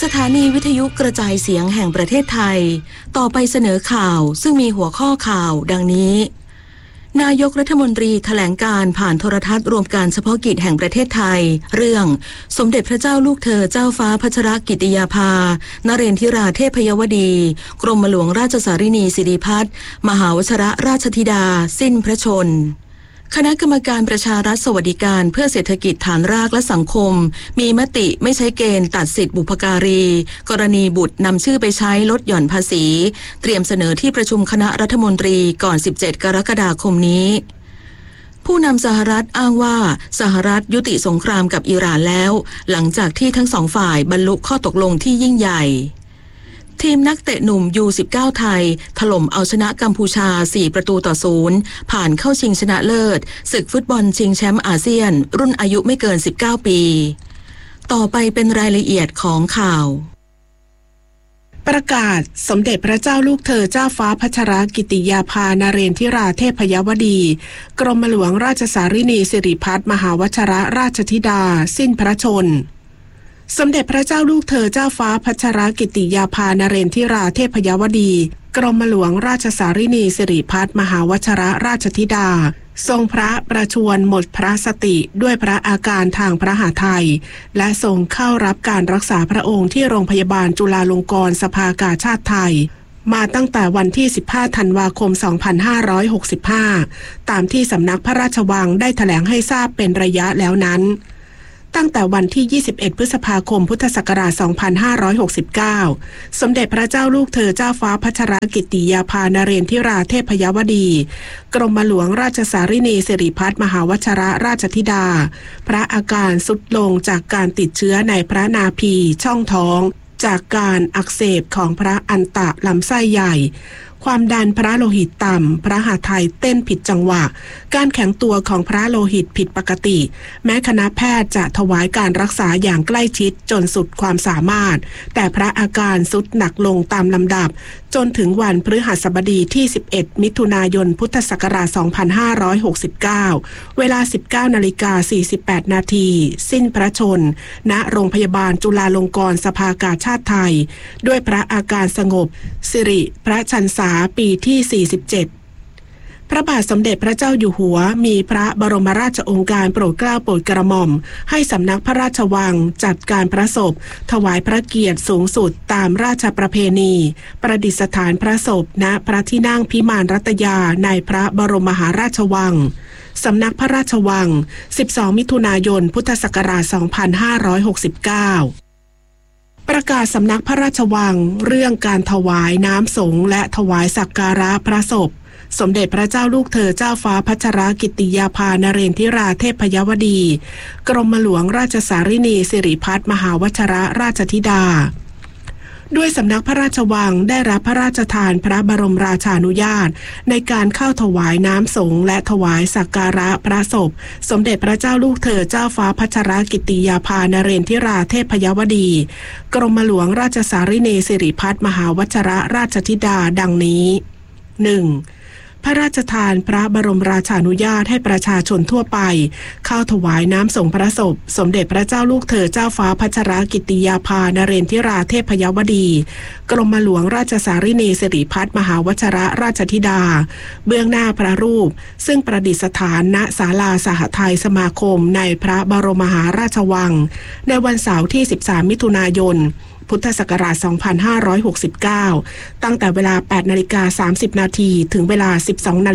สถานีวิทยุกระจายเสียงแห่งประเทศไทยต่อไปเสนอข่าวซึ่งมีหัวข้อข่าวดังนี้นายกรัฐมนตรีแถลงการผ่านโทรทัศน์รวมการเฉพาะกิจแห่งประเทศไทยเรื่องสมเด็จพระเจ้าลูกเธอเจ้าฟ้าพัชรกิติยาภานเรนทิราเทพยวดีกรมหลวงราชสารินีสิริพัฒน์มหาวชรราชธิดาสิ้นพระชนม์คณะกรรมการประชารัฐสวัสดิการเพื่อเศรษฐกิจฐานรากและสังคมมีมติไม่ใช้เกณฑ์ตัดสิทธิบุพการีกรณีบุตรนำชื่อไปใช้ลดหย่อนภาษีเตรียมเสนอที่ประชุมคณะรัฐมนตรีก่อน17กรกฎาคมนี้ผู้นำสหรัฐอ้างว่าสหรัฐยุติสงครามกับอิหร่านแล้วหลังจากที่ทั้งสองฝ่ายบรรลุข้อตกลงที่ยิ่งใหญ่ทีมนักเตะหนุ่ม U19 ไทยถล่มเอาชนะกัมพูชา4-0ผ่านเข้าชิงชนะเลิศศึกฟุตบอลชิงแชมป์อาเซียนรุ่นอายุไม่เกิน19ปีต่อไปเป็นรายละเอียดของข่าวประกาศสมเด็จพระเจ้าลูกเธอเจ้าฟ้าพัชรกิติยาภานเรนทิราเทพยวดีกรมหลวงราชสารินีสิริพัฒน์มหาวชรราชธิดาสิ้นพระชนม์สมเด็จพระเจ้าลูกเธอเจ้าฟ้าพัชรกิติยาภานเรนทิราเทพยวดีกรมหลวงราชสารินีสิริพัฒน์มหาวชรราชธิดาทรงพระประชวรหมดพระสติด้วยพระอาการทางพระหฤทัยและทรงเข้ารับการรักษาพระองค์ที่โรงพยาบาลจุฬาลงกรณ์สภากาชาดไทยมาตั้งแต่วันที่15ธันวาคม2565ตามที่สำนักพระราชวังได้แถลงให้ทราบเป็นระยะแล้วนั้นตั้งแต่วันที่21พฤษภาคมพุทธศักราช2569สมเด็จพระเจ้าลูกเธอเจ้าฟ้าพัชรกิติยาภานเรนทิราเทพยวดีกรมหลวงราชสารินีสิริพัฒน์มหาวชรราชธิดาพระอาการทรุดลงจากการติดเชื้อในพระนาภีช่องท้องจากการอักเสบของพระอันตะลำไส้ใหญ่ความดันพระโลหิตต่ำพระหฤทัยเต้นผิดจังหวะการแข็งตัวของพระโลหิตผิดปกติแม้คณะแพทย์จะถวายการรักษาอย่างใกล้ชิดจนสุดความสามารถแต่พระอาการทรุดหนักลงตามลำดับจนถึงวันพฤหัสบดีที่11มิถุนายนพุทธศักราช2569เวลา 19:48 นาทีสิ้นพระชนม์ณโรงพยาบาลจุฬาลงกรณ์สภากาชาดไทยด้วยพระอาการสงบสิริพระชันษาปีที่47พระบาทสมเด็จพระเจ้าอยู่หัวมีพระบรมราชโองการโปรดเกล้าโปรดกระหม่อมให้สำนักพระราชวังจัดการพระศพถวายพระเกียรติสูงสุดตามราชประเพณีประดิษฐานพระศพณพระที่นั่งพิมานรัตยาในพระบรมมหาราชวังสำนักพระราชวัง12มิถุนายนพุทธศักราช2569ประกาศสำนักพระราชวังเรื่องการถวายน้ำสงฆ์และถวายสักการะพระศพสมเด็จพระเจ้าลูกเธอเจ้าฟ้าพัชรกิติยาภานเรนทิราเทพยวดีกรมหลวงราชสารินีสิริพัฒน์มหาวชรราชธิดาด้วยสำนักพระราชวังได้รับพระราชทานพระบรมราชานุญาตในการเข้าถวายน้ำสงฆ์และถวายสักการะพระศพสมเด็จพระเจ้าลูกเธอเจ้าฟ้าพัชรกิติยาภานเรนทิราเทพยวดีกรมหลวงราชสารินีสิริพัฒน์มหาวชรราชธิดาดังนี้ 1. พระราชทานพระบรมราชานุญาตให้ประชาชนทั่วไปเข้าถวายน้ำสงฆ์พระศพสมเด็จพระเจ้าลูกเธอเจ้าฟ้าพัชรกิติยาภานเรนทิราเทพยวดีกรมหลวงราชสารินีสิริพัฒน์มหาวชรราชธิดาเบื้องหน้าพระรูปซึ่งประดิษฐานณศาลาสหทัยสมาคมในพระบรมมหาราชวังในวันเสาร์ที่13มิถุนายนพุทธศักราช2569ตั้งแต่เวลา 8:30 นาทีถึงเวลา 12:00 น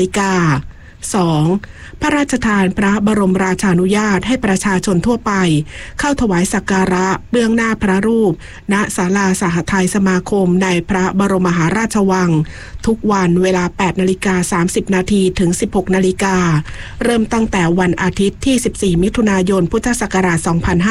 2. พระราชทานพระบรมราชานุญาตให้ประชาชนทั่วไปเข้าถวายสักการะเบื้องหน้าพระรูปณศาลาสหทัยสมาคมในพระบรมมหาราชวังทุกวันเวลา 8:30 นาทีถึง 16:00 นเริ่มตั้งแต่วันอาทิตย์ที่14มิถุนายนพุทธศักราช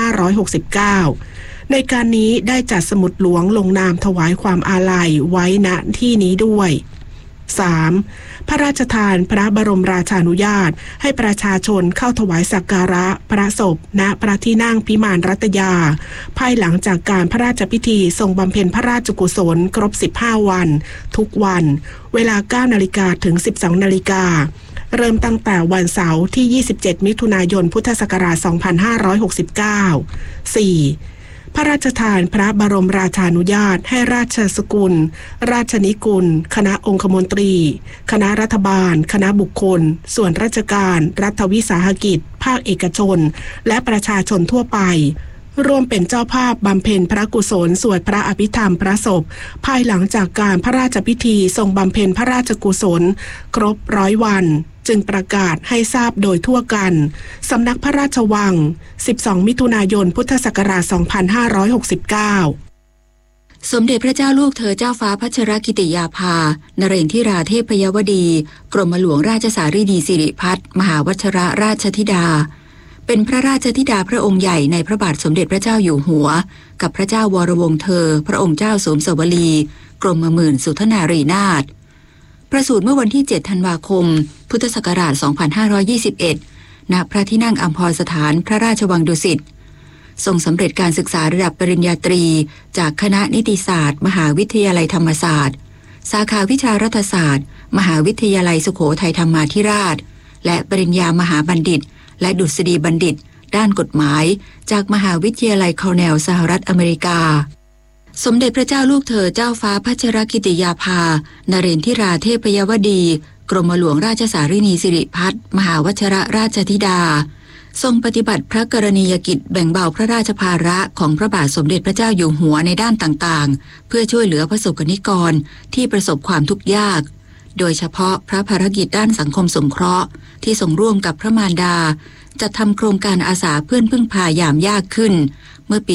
2569ในการนี้ได้จัดสมุดหลวงลงนามถวายความอาลัยไว้ณที่นี้ด้วย 3. พระราชทานพระบรมราชานุญาตให้ประชาชนเข้าถวายสักการะพระศพณพระที่นั่งพิมานรัตยาภายหลังจากการพระราชพิธีทรงบำเพ็ญพระราชกุศลครบ15วันทุกวันเวลา 9:00 นถึง 12:00 นเริ่มตั้งแต่วันเสาร์ที่27มิถุนายนพุทธศักราช2569 4. พระราชทานพระบรมราชานุญาตให้ราชสกุลราชนิกุลคณะองคมนตรีคณะรัฐบาลคณะบุคคลส่วนราชการรัฐวิสาหกิจภาคเอกชนและประชาชนทั่วไปร่วมเป็นเจ้าภาพบำเพ็ญพระกุศลสวดพระอภิธรรมพระศพภายหลังจากการพระราชพิธีทรงบำเพ็ญพระราชกุศลครบ100 วันจึงประกาศให้ทราบโดยทั่วกันสำนักพระราชวัง12 มิถุนายนพุทธศักราช 2569 สมเด็จพระเจ้าลูกเธอเจ้าฟ้าพัชรกิติยาภานเรนทิราเทพยวดีกรมหลวงราชสารีนีสิริพัฒน์มหาวชรราชธิดาเป็นพระราชธิดาพระองค์ใหญ่ในพระบาทสมเด็จพระเจ้าอยู่หัวกับพระเจ้าวรวงศ์เธอพระองค์เจ้าสมสวลีกรมหมื่นสุทนารีนาถประสูติเมื่อวันที่ 7 ธันวาคม พุทธศักราช 2521 ณ พระที่นั่งอัมพรสถานพระราชวังดุสิตทรงสำเร็จการศึกษาระดับปริญญาตรีจากคณะนิติศาสตร์มหาวิทยาลัยธรรมศาสตร์สาขาวิชารัฐศาสตร์มหาวิทยาลัยสุโขทัยธรรมาธิราชและปริญญามหาบัณฑิตและดุษฎีบัณฑิตด้านกฎหมายจากมหาวิทยาลัยคอร์เนลสหรัฐอเมริกาสมเด็จพระเจ้าลูกเธอเจ้าฟ้าพัชรกิติยาภานเรนทิราเทพยวดีกรมหลวงราชสารีนีสิริพัฒน์มหาวชรราชธิดาทรงปฏิบัติพระกรณียกิจแบ่งเบาพระราชภาระของพระบาทสมเด็จพระเจ้าอยู่หัวในด้านต่างๆเพื่อช่วยเหลือประสบกนิกรที่ประสบความทุกข์ยากโดยเฉพาะพระภารกิจด้านสังคมสงเคราะห์ที่ทรงร่วมกับพระมารดาจัดทำโครงการอาสาเพื่อนพึ่งพายามยากขึ้นเมื่อปี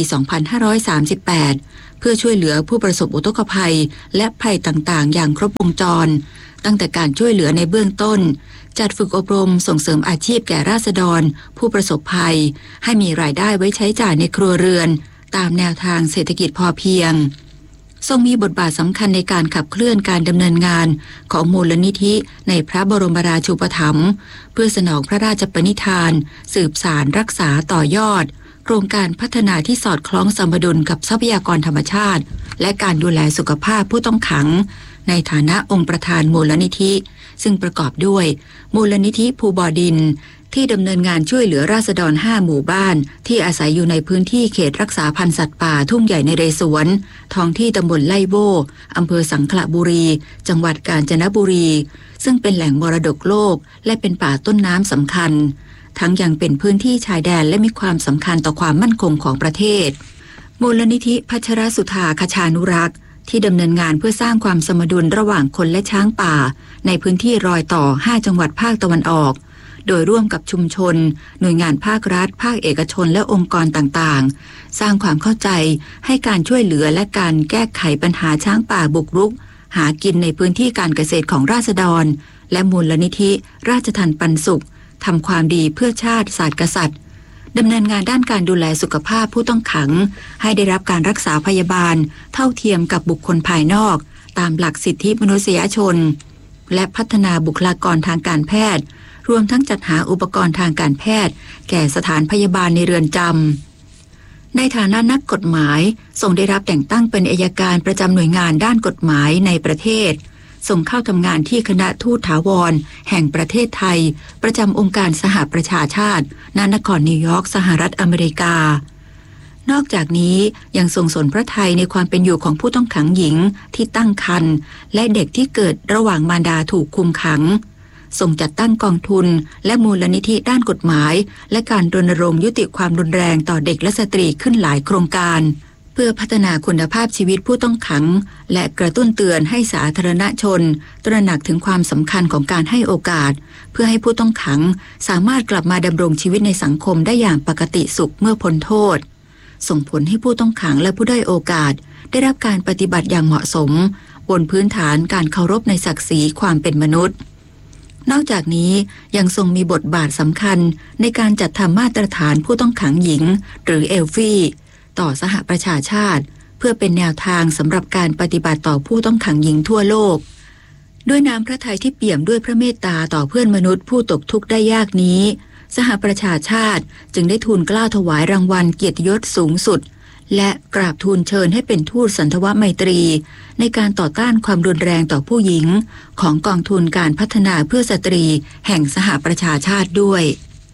2538 เพื่อช่วยเหลือผู้ประสบอุทกภัยและภัยต่างๆอย่างครบวงจรตั้งแต่การช่วยเหลือในเบื้องต้นจัดฝึกอบรมส่งเสริมอาชีพแก่ราษฎรผู้ประสบภัยให้มีรายได้ไว้ใช้จ่ายในครัวเรือนตามแนวทางเศรษฐกิจพอเพียงทรงมีบทบาทสำคัญในการขับเคลื่อนการดำเนินงานของมูลนิธิในพระบรมราชูปถัมภ์เพื่อสนองพระราชปณิธานสืบสานรักษาต่อยอดโครงการพัฒนาที่สอดคล้องสมดุลกับทรัพยากรธรรมชาติและการดูแลสุขภาพผู้ต้องขังในฐานะองค์ประธานมูลนิธิซึ่งประกอบด้วยมูลนิธิภูบ่อดินที่ดำเนินงานช่วยเหลือราษฎร5 หมู่บ้านที่อาศัยอยู่ในพื้นที่เขตรักษาพันธุ์สัตว์ป่าทุ่งใหญ่นเรศวรท้องที่ตำบลไล่โบอำเภอสังขละบุรีจังหวัดกาญจนบุรีซึ่งเป็นแหล่งมรดกโลกและเป็นป่าต้นน้ำสำคัญทั้งยังเป็นพื้นที่ชายแดนและมีความสำคัญต่อความมั่นคงของประเทศมูลนิธิพัชรสุธาคชานุรักษ์ที่ดำเนินงานเพื่อสร้างความสมดุลระหว่างคนและช้างป่าในพื้นที่รอยต่อ5 จังหวัดภาคตะวันออกโดยร่วมกับชุมชนหน่วยงานภาครัฐภาคเอกชนและองค์กรต่างๆสร้างความเข้าใจให้การช่วยเหลือและการแก้ไขปัญหาช้างป่าบุกรุกหากินในพื้นที่การเกษตรของราษฎรและมูลนิธิราชทัณฑ์ปันสุขทำความดีเพื่อชาติศาสตร์กษัตริย์ดำเนินงานด้านการดูแลสุขภาพผู้ต้องขังให้ได้รับการรักษาพยาบาลเท่าเทียมกับบุคคลภายนอกตามหลักสิทธิมนุษยชนและพัฒนาบุคลากรทางการแพทย์รวมทั้งจัดหาอุปกรณ์ทางการแพทย์แก่สถานพยาบาลในเรือนจำในฐานะนักกฎหมายทรงได้รับแต่งตั้งเป็นอัยการประจำหน่วยงานด้านกฎหมายในประเทศส่งเข้าทำงานที่คณะทูตถาวรแห่งประเทศไทยประจำองค์การสหประชาชาติณนครนิวยอร์กสหรัฐอเมริกานอกจากนี้ยังทรงสนพระทัยในความเป็นอยู่ของผู้ต้องขังหญิงที่ตั้งครรภ์และเด็กที่เกิดระหว่างมารดาถูกคุมขังทรงจัดตั้งกองทุนและมูลนิธิด้านกฎหมายและการรณรงค์ยุติความรุนแรงต่อเด็กและสตรีขึ้นหลายโครงการเพื่อพัฒนาคุณภาพชีวิตผู้ต้องขังและกระตุ้นเตือนให้สาธารณชนตระหนักถึงความสำคัญของการให้โอกาสเพื่อให้ผู้ต้องขังสามารถกลับมาดำรงชีวิตในสังคมได้อย่างปกติสุขเมื่อพ้นโทษส่งผลให้ผู้ต้องขังและผู้ด้อยโอกาสได้รับการปฏิบัติอย่างเหมาะสมบนพื้นฐานการเคารพในศักดิ์ศรีความเป็นมนุษย์นอกจากนี้ยังทรงมีบทบาทสำคัญในการจัดทำมาตรฐานผู้ต้องขังหญิงหรือเอลฟี่ต่อสหประชาชาติเพื่อเป็นแนวทางสำหรับการปฏิบัติต่อผู้ต้องขังหญิงทั่วโลกด้วยน้ำพระทัยที่เปี่ยมด้วยพระเมตตาต่อเพื่อนมนุษย์ผู้ตกทุกข์ได้ยากนี้สหประชาชาติจึงได้ทูลเกล้าถวายรางวัลเกียรติยศสูงสุดและกราบทูลเชิญให้เป็นทูตสันทวไมตรีในการต่อต้านความรุนแรงต่อผู้หญิงของกองทุนการพัฒนาเพื่อสตรีแห่งสหประชาชาติด้วย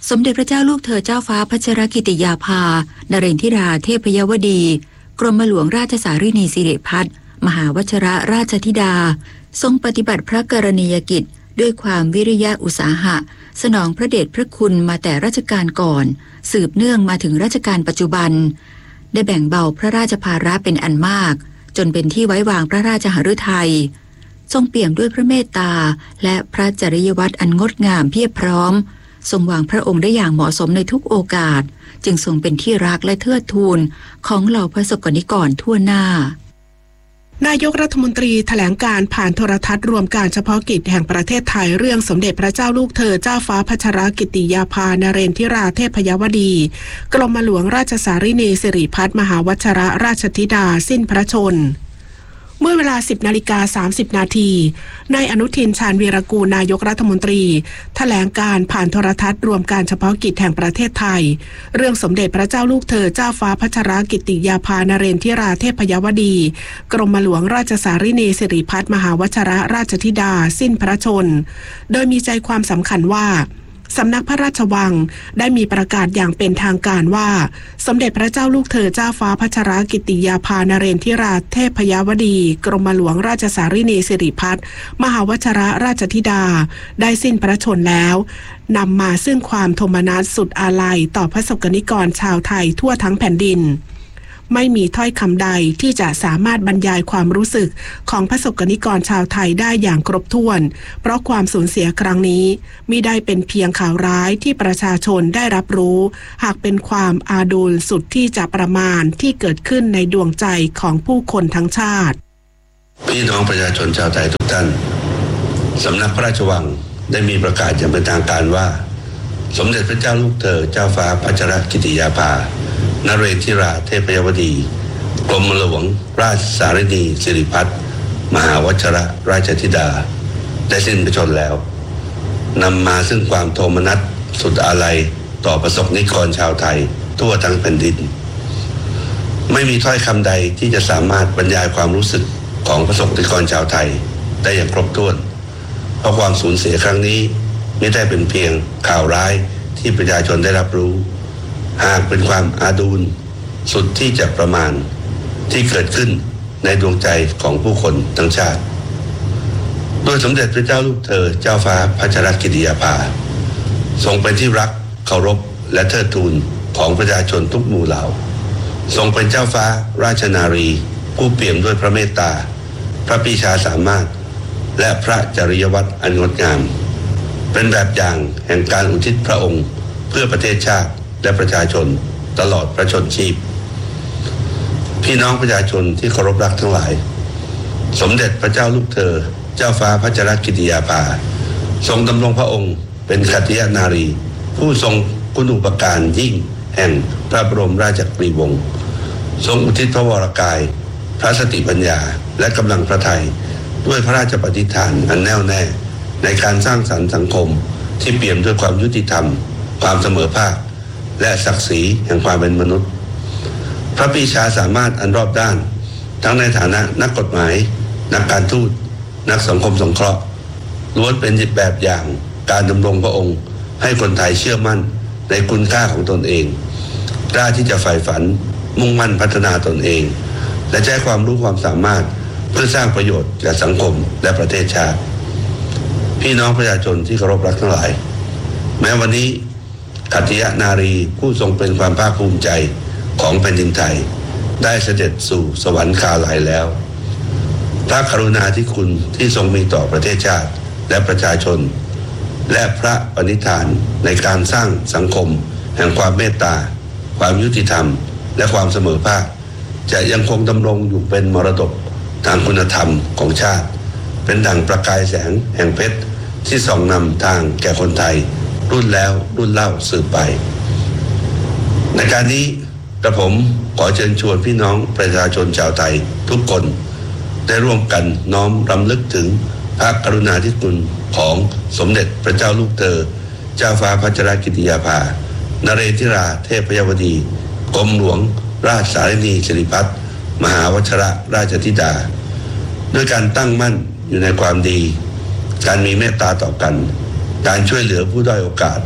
สมเด็จพระเจ้าลูกเธอเจ้าฟ้าพัชรกิติยาภานเรนทิราเทพยวดีกรมหลวงราชสารินีสิริพัฒน์มหาวชิรราชธิดาทรงปฏิบัติพระกรณียกิจด้วยความวิริยะอุตสาหะสนองพระเดชพระคุณมาแต่รัชกาลก่อนสืบเนื่องมาถึงรัชกาลปัจจุบันได้แบ่งเบาพระราชภาระเป็นอันมากจนเป็นที่ไว้วางพระราชหฤทัยทรงเปี่ยมด้วยพระเมตตาและพระจริยวัตรอันงดงามเพียบพร้อมทรงวางพระองค์ได้อย่างเหมาะสมในทุกโอกาสจึงทรงเป็นที่รักและเทิดทูนของเหล่าพระสกนิกรทั่วหน้านายกรัฐมนตรีแถลงการผ่านโทรทัศน์รวมการเฉพาะกิจแห่งประเทศไทยเรื่องสมเด็จพระเจ้าลูกเธอเจ้าฟ้าพัชรกิติยาภานเรนทิราเทพยวดีกรมหลวงราชสารินีสิริพัฒน์มหาวชิรราชธิดาสิ้นพระชนม์เมื่อเวลา 10:30 นาทีนายอนุทินชาญวีรกูลนายกรัฐมนตรีแถลงการผ่านโทรทัศน์รวมการเฉพาะกิจแห่งประเทศไทยเรื่องสมเด็จพระเจ้าลูกเธอเจ้าฟ้าพัชรกิติยาภานเรนทิราเทพยวดีกรมหลวงราชสารินีสิริพัฒน์มหาวชิรราชธิดาสิ้นพระชนม์โดยมีใจความสำคัญว่าสำนักพระราชวังได้มีประกาศอย่างเป็นทางการว่าสมเด็จพระเจ้าลูกเธอเจ้าฟ้าพัชรกิติยาภานเรนทิราเทพยวดีกรมหลวงราชสารินีสิริพัฒน์มหาวชิรราชธิดาได้สิ้นพระชนม์แล้วนำมาซึ่งความโทมนัสสุดอาลัยต่อพระสกนิกรชาวไทยทั่วทั้งแผ่นดินไม่มีถ้อยคำใดที่จะสามารถบรรยายความรู้สึกของพระสกนิกรชาวไทยได้อย่างครบถ้วนเพราะความสูญเสียครั้งนี้มิได้เป็นเพียงข่าวร้ายที่ประชาชนได้รับรู้หากเป็นความอาดูลสุดที่จะประมาณที่เกิดขึ้นในดวงใจของผู้คนทั้งชาติพี่น้องประชาชนชาวไทยทุกท่านสำนักพระราชวังได้มีประกาศอย่างเป็นทางการว่าสมเด็จพระเจ้าลูกเธอเจ้าฟ้าพัชรกิติยาภานเรนทิราเทพยวดีกรมหลวงราชสารินีสิริพัฒน์มหาวชิรราชธิดาได้สิ้นพระชนม์แล้วนำมาซึ่งความโทมนัสสุดอาลัยต่อประสบนิกรชาวไทยทั่วทั้งแผ่นดินไม่มีถ้อยคำใดที่จะสามารถบรรยายความรู้สึกของประสบนิกรชาวไทยได้อย่างครบถ้วนเพราะความสูญเสียครั้งนี้ไม่ได้เป็นเพียงข่าวร้ายที่ประชาชนได้รับรู้หากเป็นความอาดูลสุดที่จะประมาณที่เกิดขึ้นในดวงใจของผู้คนทั้งชาติโดยสมเด็จพระเจ้าลูกเธอเจ้าฟ้าพัชรกิติยาภาทรงเป็นที่รักเคารพและเทิดทูนของประชาชนทุกหมู่เหล่าทรงเป็นเจ้าฟ้าราชนารีผู้เปี่ยมด้วยพระเมตตาพระปรีชาสามารถและพระจริยวัตรอันงดงามเป็นแบบอย่างแห่งการอุทิศพระองค์เพื่อประเทศชาติและประชาชนตลอดพระชนชีพพี่น้องประชาชนที่เคารพรักทั้งหลายสมเด็จพระเจ้าลูกเธอเจ้าฟ้าพัชรกิติยาภาทรงดำรงพระองค์เป็นขัตติยนารีผู้ทรงคุณูปการยิ่งแห่งพระบรมราชกุวงศ์ทรงอุทิศพระวรกายพระสติปัญญาและกำลังพระทัยด้วยพระราชปฏิฐานอันแน่วแน่ในการสร้างสรรค์สังคมที่เปี่ยมด้วยความยุติธรรมความเสมอภาคและศักดิ์ศรีแห่งความเป็นมนุษย์พระปรีชาสามารถอันรอบด้านทั้งในฐานะนักกฎหมายนักการทูตนักสังคมสงเคราะห์ล้วนเป็นแบบอย่างการดำรงพระองค์ให้คนไทยเชื่อมั่นในคุณค่าของตนเองกล้าที่จะใฝ่ฝันมุ่งมั่นพัฒนาตนเองและใช้ความรู้ความสามารถเพื่อสร้างประโยชน์แก่สังคมและประเทศชาติพี่น้องประชาชนที่เคารพรักทั้งหลายแม้วันนี้ขัตติยนารีผู้ทรงเป็นความภาคภูมิใจของแผ่นดินไทยได้เสด็จสู่สวรรคาลัยแล้วพระกรุณาธิคุณที่ทรงมีต่อประเทศชาติและประชาชนและพระปณิธานในการสร้างสังคมแห่งความเมตตาความยุติธรรมและความเสมอภาคจะยังคงดำรงอยู่เป็นมรดกทางคุณธรรมของชาติเป็นดั่งประกายแสงแห่งเพชรที่ส่องนำทางแก่คนไทยรุ่นแล้วรุ่นเล่าสืบไปในการนี้กระผมขอเชิญชวนพี่น้องประชาชนชาวไทยทุกคนได้ร่วมกันน้อมรำลึกถึงพระกรุณาธิคุณของสมเด็จพระเจ้าลูกเธอเจ้าฟ้าพัชรกิติยาภานเรนทิราเทพยวดีกรมหลวงราชสารินีสิริพัฒน์มหาวชิรราชธิดาด้วยการตั้งมั่นอยู่ในความดีการมีเมตตาต่อกันการช่วยเหลือผู้ด้อยโอกาส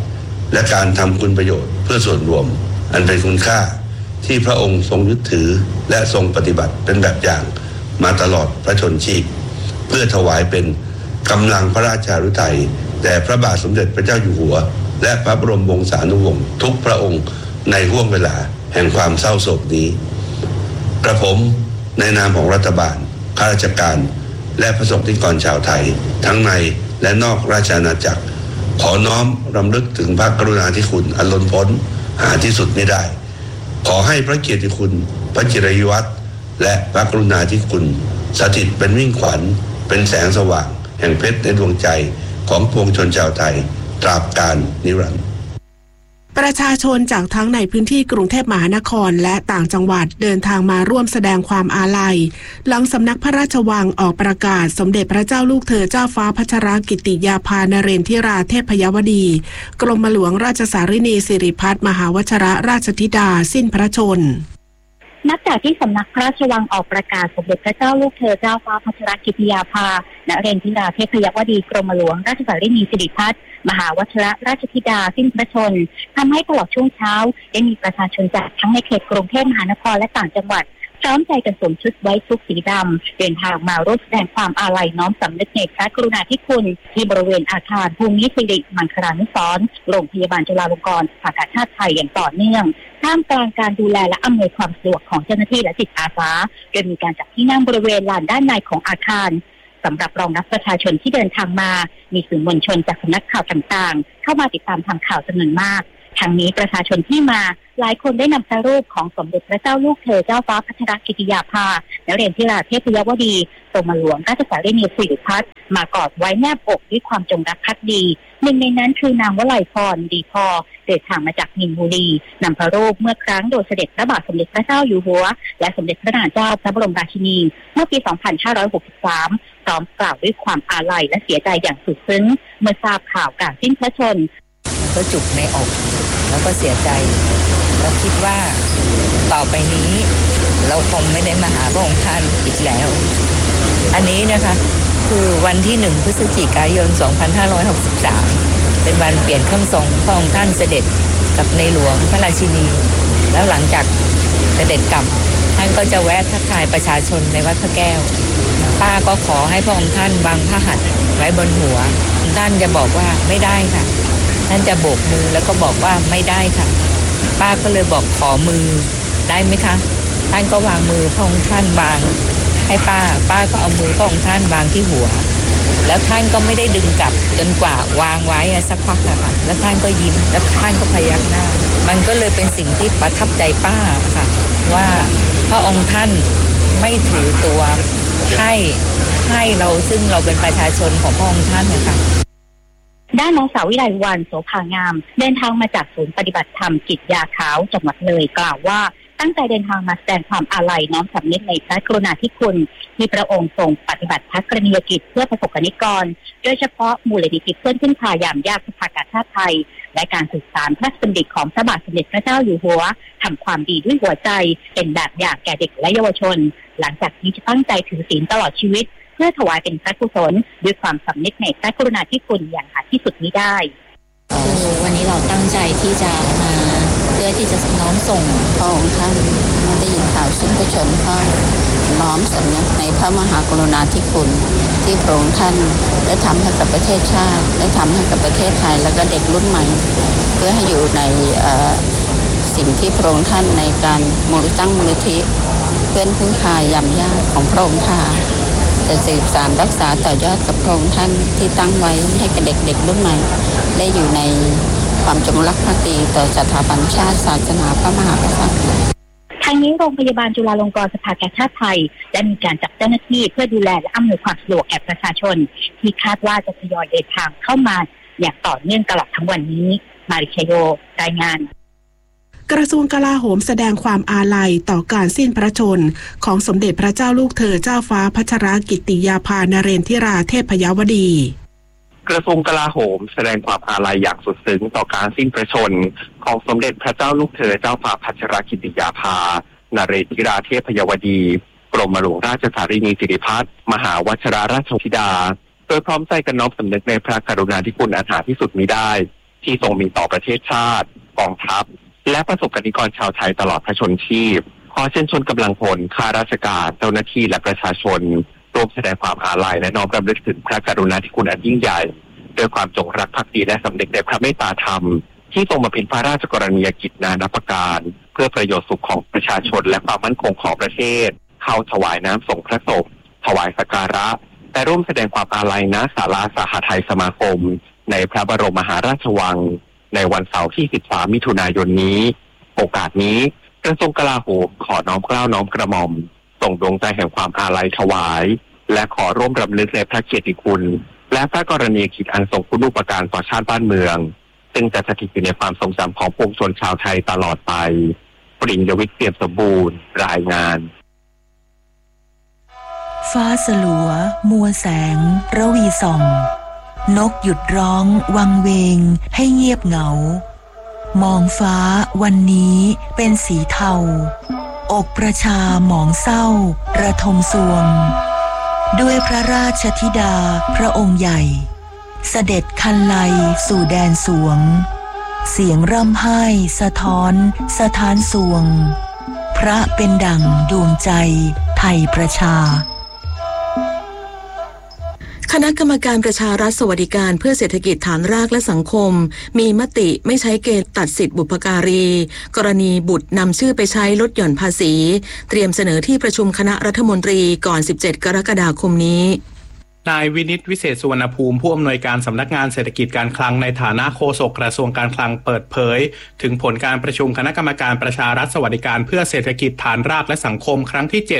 และการทำคุณประโยชน์เพื่อส่วนรวมอันเป็นคุณค่าที่พระองค์ทรงยึดถือและทรงปฏิบัติเป็นแบบอย่างมาตลอดพระชนชีพเพื่อถวายเป็นกำลังพระราชาฤทัยแด่พระบาทสมเด็จพระเจ้าอยู่หัวและพระบรมวงศานุวงศ์ทุกพระองค์ในห้วงเวลาแห่งความเศร้าโศกนี้กระผมในนามของรัฐบาลข้าราชการและประสบนิกรชาวไทยทั้งในและนอกราชอาณาจักรขอน้อมรำลึกถึงพระกรุณาธิคุณอันล้นพ้นหาที่สุดไม่ได้ขอให้พระเกียรติคุณพระจิรยวัฒน์และพระกรุณาธิคุณสถิตเป็นมิ่งขวัญเป็นแสงสว่างแห่งเพชรในดวงใจของปวงชนชาวไทยตราบกาลนิรันดร์ประชาชนจากทั้งในพื้นที่กรุงเทพมหานครและต่างจังหวัดเดินทางมาร่วมแสดงความอาลัยหลังสำนักพระราชวังออกประกาศสมเด็จพระเจ้าลูกเธอเจ้าฟ้าพัชรกิติยาภานเรนทิราเทพยวดีกรมหลวงราชสารินีสิริพัฒน์มหาวชิรราชธิดาสิ้นพระชนม์นับจากที่สำนักพระราชวังออกประกาศสมเด็จพระเจ้าลูกเธอเจ้าฟ้าพัชรกิติยาภานเรนทิราเทพยวดีกรมหลวงราชสารินีสิริพัฒน์มหาวชิรราชธิดาสิ้นพระชนม์ทำให้ตลอดช่วงเช้าได้มีประชาชนจากทั้งในเขตกรุงเทพมหานครและต่างจังหวัดพร้อมใจกันสวมชุดไว้ทุกสีดำเดินทางมาร่วมแสดงความอาลัยน้อมสำนึกในพระกรุณาธิคุณที่บริเวณอาคารภูมิสิริมังคลานุสรณ์โรงพยาบาลจุฬาลงกรณ์สภากาชาติไทยอย่างต่อเนื่องท่ามกลางการดูแลและอำนวยความสะดวกของเจ้าหน้าที่และจิตอาสาโดยมีการจัดที่นั่งบริเวณลานด้านในของอาคารสำหรับรองรับประชาชนที่เดินทางมามีสื่อมวลชนจากสำนักข่าวต่างๆเข้ามาติดตามทำข่าวจำนวนมากทั้งนี้ประชาชนที่มาหลายคนได้นำพระรูปของสมเด็จพระเจ้าลูกเธอเจ้าฟ้าพัชรกิติยาภานเรนทิราเทพยวดีกรมหลวงราชสารินีสิริพัฒน์มากอดไว้แนบอกด้วยความจงรักภักดีหนึ่งในนั้นคือนางวลัยพรดีพอเดินทางมาจากมินบุรีนำพระรูปเมื่อครั้งโดยเสด็จพระบาทสมเด็จพระเจ้าอยู่หัวและสมเด็จพระนางเจ้าพระบรมราชินีเมื่อปี 2563 พร้อมกล่าวด้วยความอาลัยและเสียใจอย่างสุดซึ้งเมื่อทราบข่าวการสิ้นพระชนม์ก็จุกในอกแล้วก็เสียใจแล้วคิดว่าต่อไปนี้เราคงไม่ได้มาหาพระองค์ท่านอีกแล้วอันนี้นะคะคือวันที่1 พฤศจิกายน 2563เป็นวันเปลี่ยนเครื่องทรงพระองค์ท่านเสด็จกับในหลวงพระราชินีแล้วหลังจากเสด็จกลับท่านก็จะแวะทักทายประชาชนในวัดพระแก้วป้าก็ขอให้พระองค์ท่านวางพระหัตถ์ไว้บนหัวท่านจะบอกว่าไม่ได้ค่ะท่านจะโบกมือแล้วก็บอกว่าไม่ได้ค่ะป้าก็เลยบอกขอมือได้ไหมคะท่านก็วางมือพระองค์ท่านวางให้ป้าก็เอามือพระองค์ท่านวางที่หัวแล้วท่านก็ไม่ได้ดึงกลับจนกว่าวางไว้สักพักค่ะแล้วท่านก็ยิ้มแล้วท่านก็พยักหน้ามันก็เลยเป็นสิ่งที่ประทับใจป้าค่ะว่าพระองค์ท่านไม่ถือตัวให้เราซึ่งเราเป็นประชาชนของพระองค์ท่านนะคะด้านนางสาววิไลวรรณโสภางามเดินทางมาจากศูนย์ปฏิบัติธรรมกิจยาขาวจังหวัดเลยกล่าวว่าตั้งใจเดินทางมาแสดงความอาลัยน้อมสำนึกในพระกรุณาธิคุณที่พระองค์ทรงปฏิบัติพระกรณียกิจเพื่อประสบกนิกรโดยเฉพาะมูลนิธิเพื่อนพึ่งพายามยากสภากาชาติไทยและการสืบสานพระราชดำริของพระบาทสมเด็จพระเจ้าอยู่หัวทำความดีด้วยหัวใจเป็นแบบอย่างแก่เด็กและเยาวชนหลังจากนี้จะตั้งใจถือศีลตลอดชีวิตเพื่อถวายเป็นพระกุศลด้วยความสำนึกในพระกรุณาธิคุณอย่างหาที่สุดมิได้วันนี้เราตั้งใจที่จะมาเพื่อที่จะน้อมส่งพระองค์ท่านมาได้ยินข่าวสิ้นพระชนม์ก็น้อมสำนึกในพระมหากรุณาธิคุณที่พระองค์ท่านได้ทำให้กับประเทศชาติได้ทำให้กับประเทศไทยแล้วก็เด็กรุ่นใหม่เพื่อให้อยู่ในสิ่งที่พระองค์ท่านในการตั้งมูลนิธิเพื่อนพึ่งพายามยากของพระองค์ท่านจะสืบสานรักษาต่อยอดกับพระองค์ท่านที่ตั้งไว้ให้กับเด็กรุ่นใหม่ได้อยู่ในความจงรักภักดีต่อสถาบันชาติศาสนาพระมหากษัตริย์ทางนี้โรงพยาบาลจุฬาลงกรณ์สภากาชาติไทยได้มีการจัดเจ้าหน้าที่เพื่อดูแลและอำนวยความสะดวกแก่ประชาชนที่คาดว่าจะทยอยเดินทางเข้ามาอย่างต่อเนื่องตลอดทั้งวันนี้มาริชโยรายงานกระทรวงกลาโหมแสดงความอาลัยต่อการสิ้นพระชนม์ของสมเด็จพระเจ้าลูกเธอเจ้าฟ้าพัชรกิติยาภานเรนทิราเทพยวดีกระทรวงกลาโหมแสดงความอาลัยอย่างสุดซึ้งต่อการสิ้นพระชนม์ของสมเด็จพระเจ้าลูกเธอเจ้าฟ้าพัชรกิติยาภานเรนทิราเทพยวดีกรมหลวงราชสารินีสิริพัฒน์มหาวชิรราชธิดาโดยพร้อมใจกันน้อมสำนึกในพระกรุณาธิคุณอันหาที่สุดมิได้ที่ทรงมีต่อประเทศชาติกองทัพและประสบกนิกรชาวไทยตลอดพระชนชีพขอเชิญชวนกำลังพลข้าราชการเจ้าหน้าที่และประชาชนร่วมแสดงความอาลัยและน้อมรำลึกถึงพระกรุณาธิคุณอันยิ่งใหญ่ด้วยความจงรักภักดีและสำนึกในพระเมตตาธรรมที่ทรงมาเป็นพระราชกรณียกิจนานาประการเพื่อประโยชน์สุขของประชาชนและความมั่นคงของประเทศเข้าถวายน้ำส่งพระศพถวายสักการะและร่วมแสดงความอาลัยณศาลาสหทัยสมาคมในพระบรมมหาราชวังในวันเสาร์ที่ 13 มิถุนายนนี้โอกาสนี้กระทรวงกลาโหมขอน้อมเกล้าน้อมกระหม่อมส่งดวงใจแห่งความอาลัยถวายและขอร่วมรำลึกในพระเกียรติคุณและพระกรณียกิจอันทรงคุณูปการต่อชาติบ้านเมืองซึ่งจะสถิตอยู่ในความทรงจำของปวงชนชาวไทยตลอดไปปริญญวิทย์เปี่ยมสมบูรณ์รายงานฟ้าสลัวมัวแสงระวีส่องนกหยุดร้องวังเวงให้เงียบเหงามองฟ้าวันนี้เป็นสีเทาอกประชาหมองเศร้าระทมสวงด้วยพระราชธิดาพระองค์ใหญ่เสด็จคันไลสู่แดนสวงเสียงร่ำไห้สะท้อนสถานสวงพระเป็นดั่งดวงใจไทยประชาคณะกรรมการประชารัฐสวัสดิการเพื่อเศรษฐกิจฐานรากและสังคมมีมติไม่ใช้เกณฑ์ตัดสิทธิบุพการีกรณีบุตรนำชื่อไปใช้ลดหย่อนภาษีเตรียมเสนอที่ประชุมคณะรัฐมนตรีก่อน 17 กรกฎาคมนี้นายวินิตวิเศษสุวรรณภูมิผู้อำนวยการสำนักงานเศรษฐกิจการคลังในฐานะโฆษกกระทรวงการคลังเปิดเผยถึงผลการประชุมคณะกรรมการประชารัฐสวัสดิการเพื่อเศรษฐกิจฐานรากและสังคมครั้งที่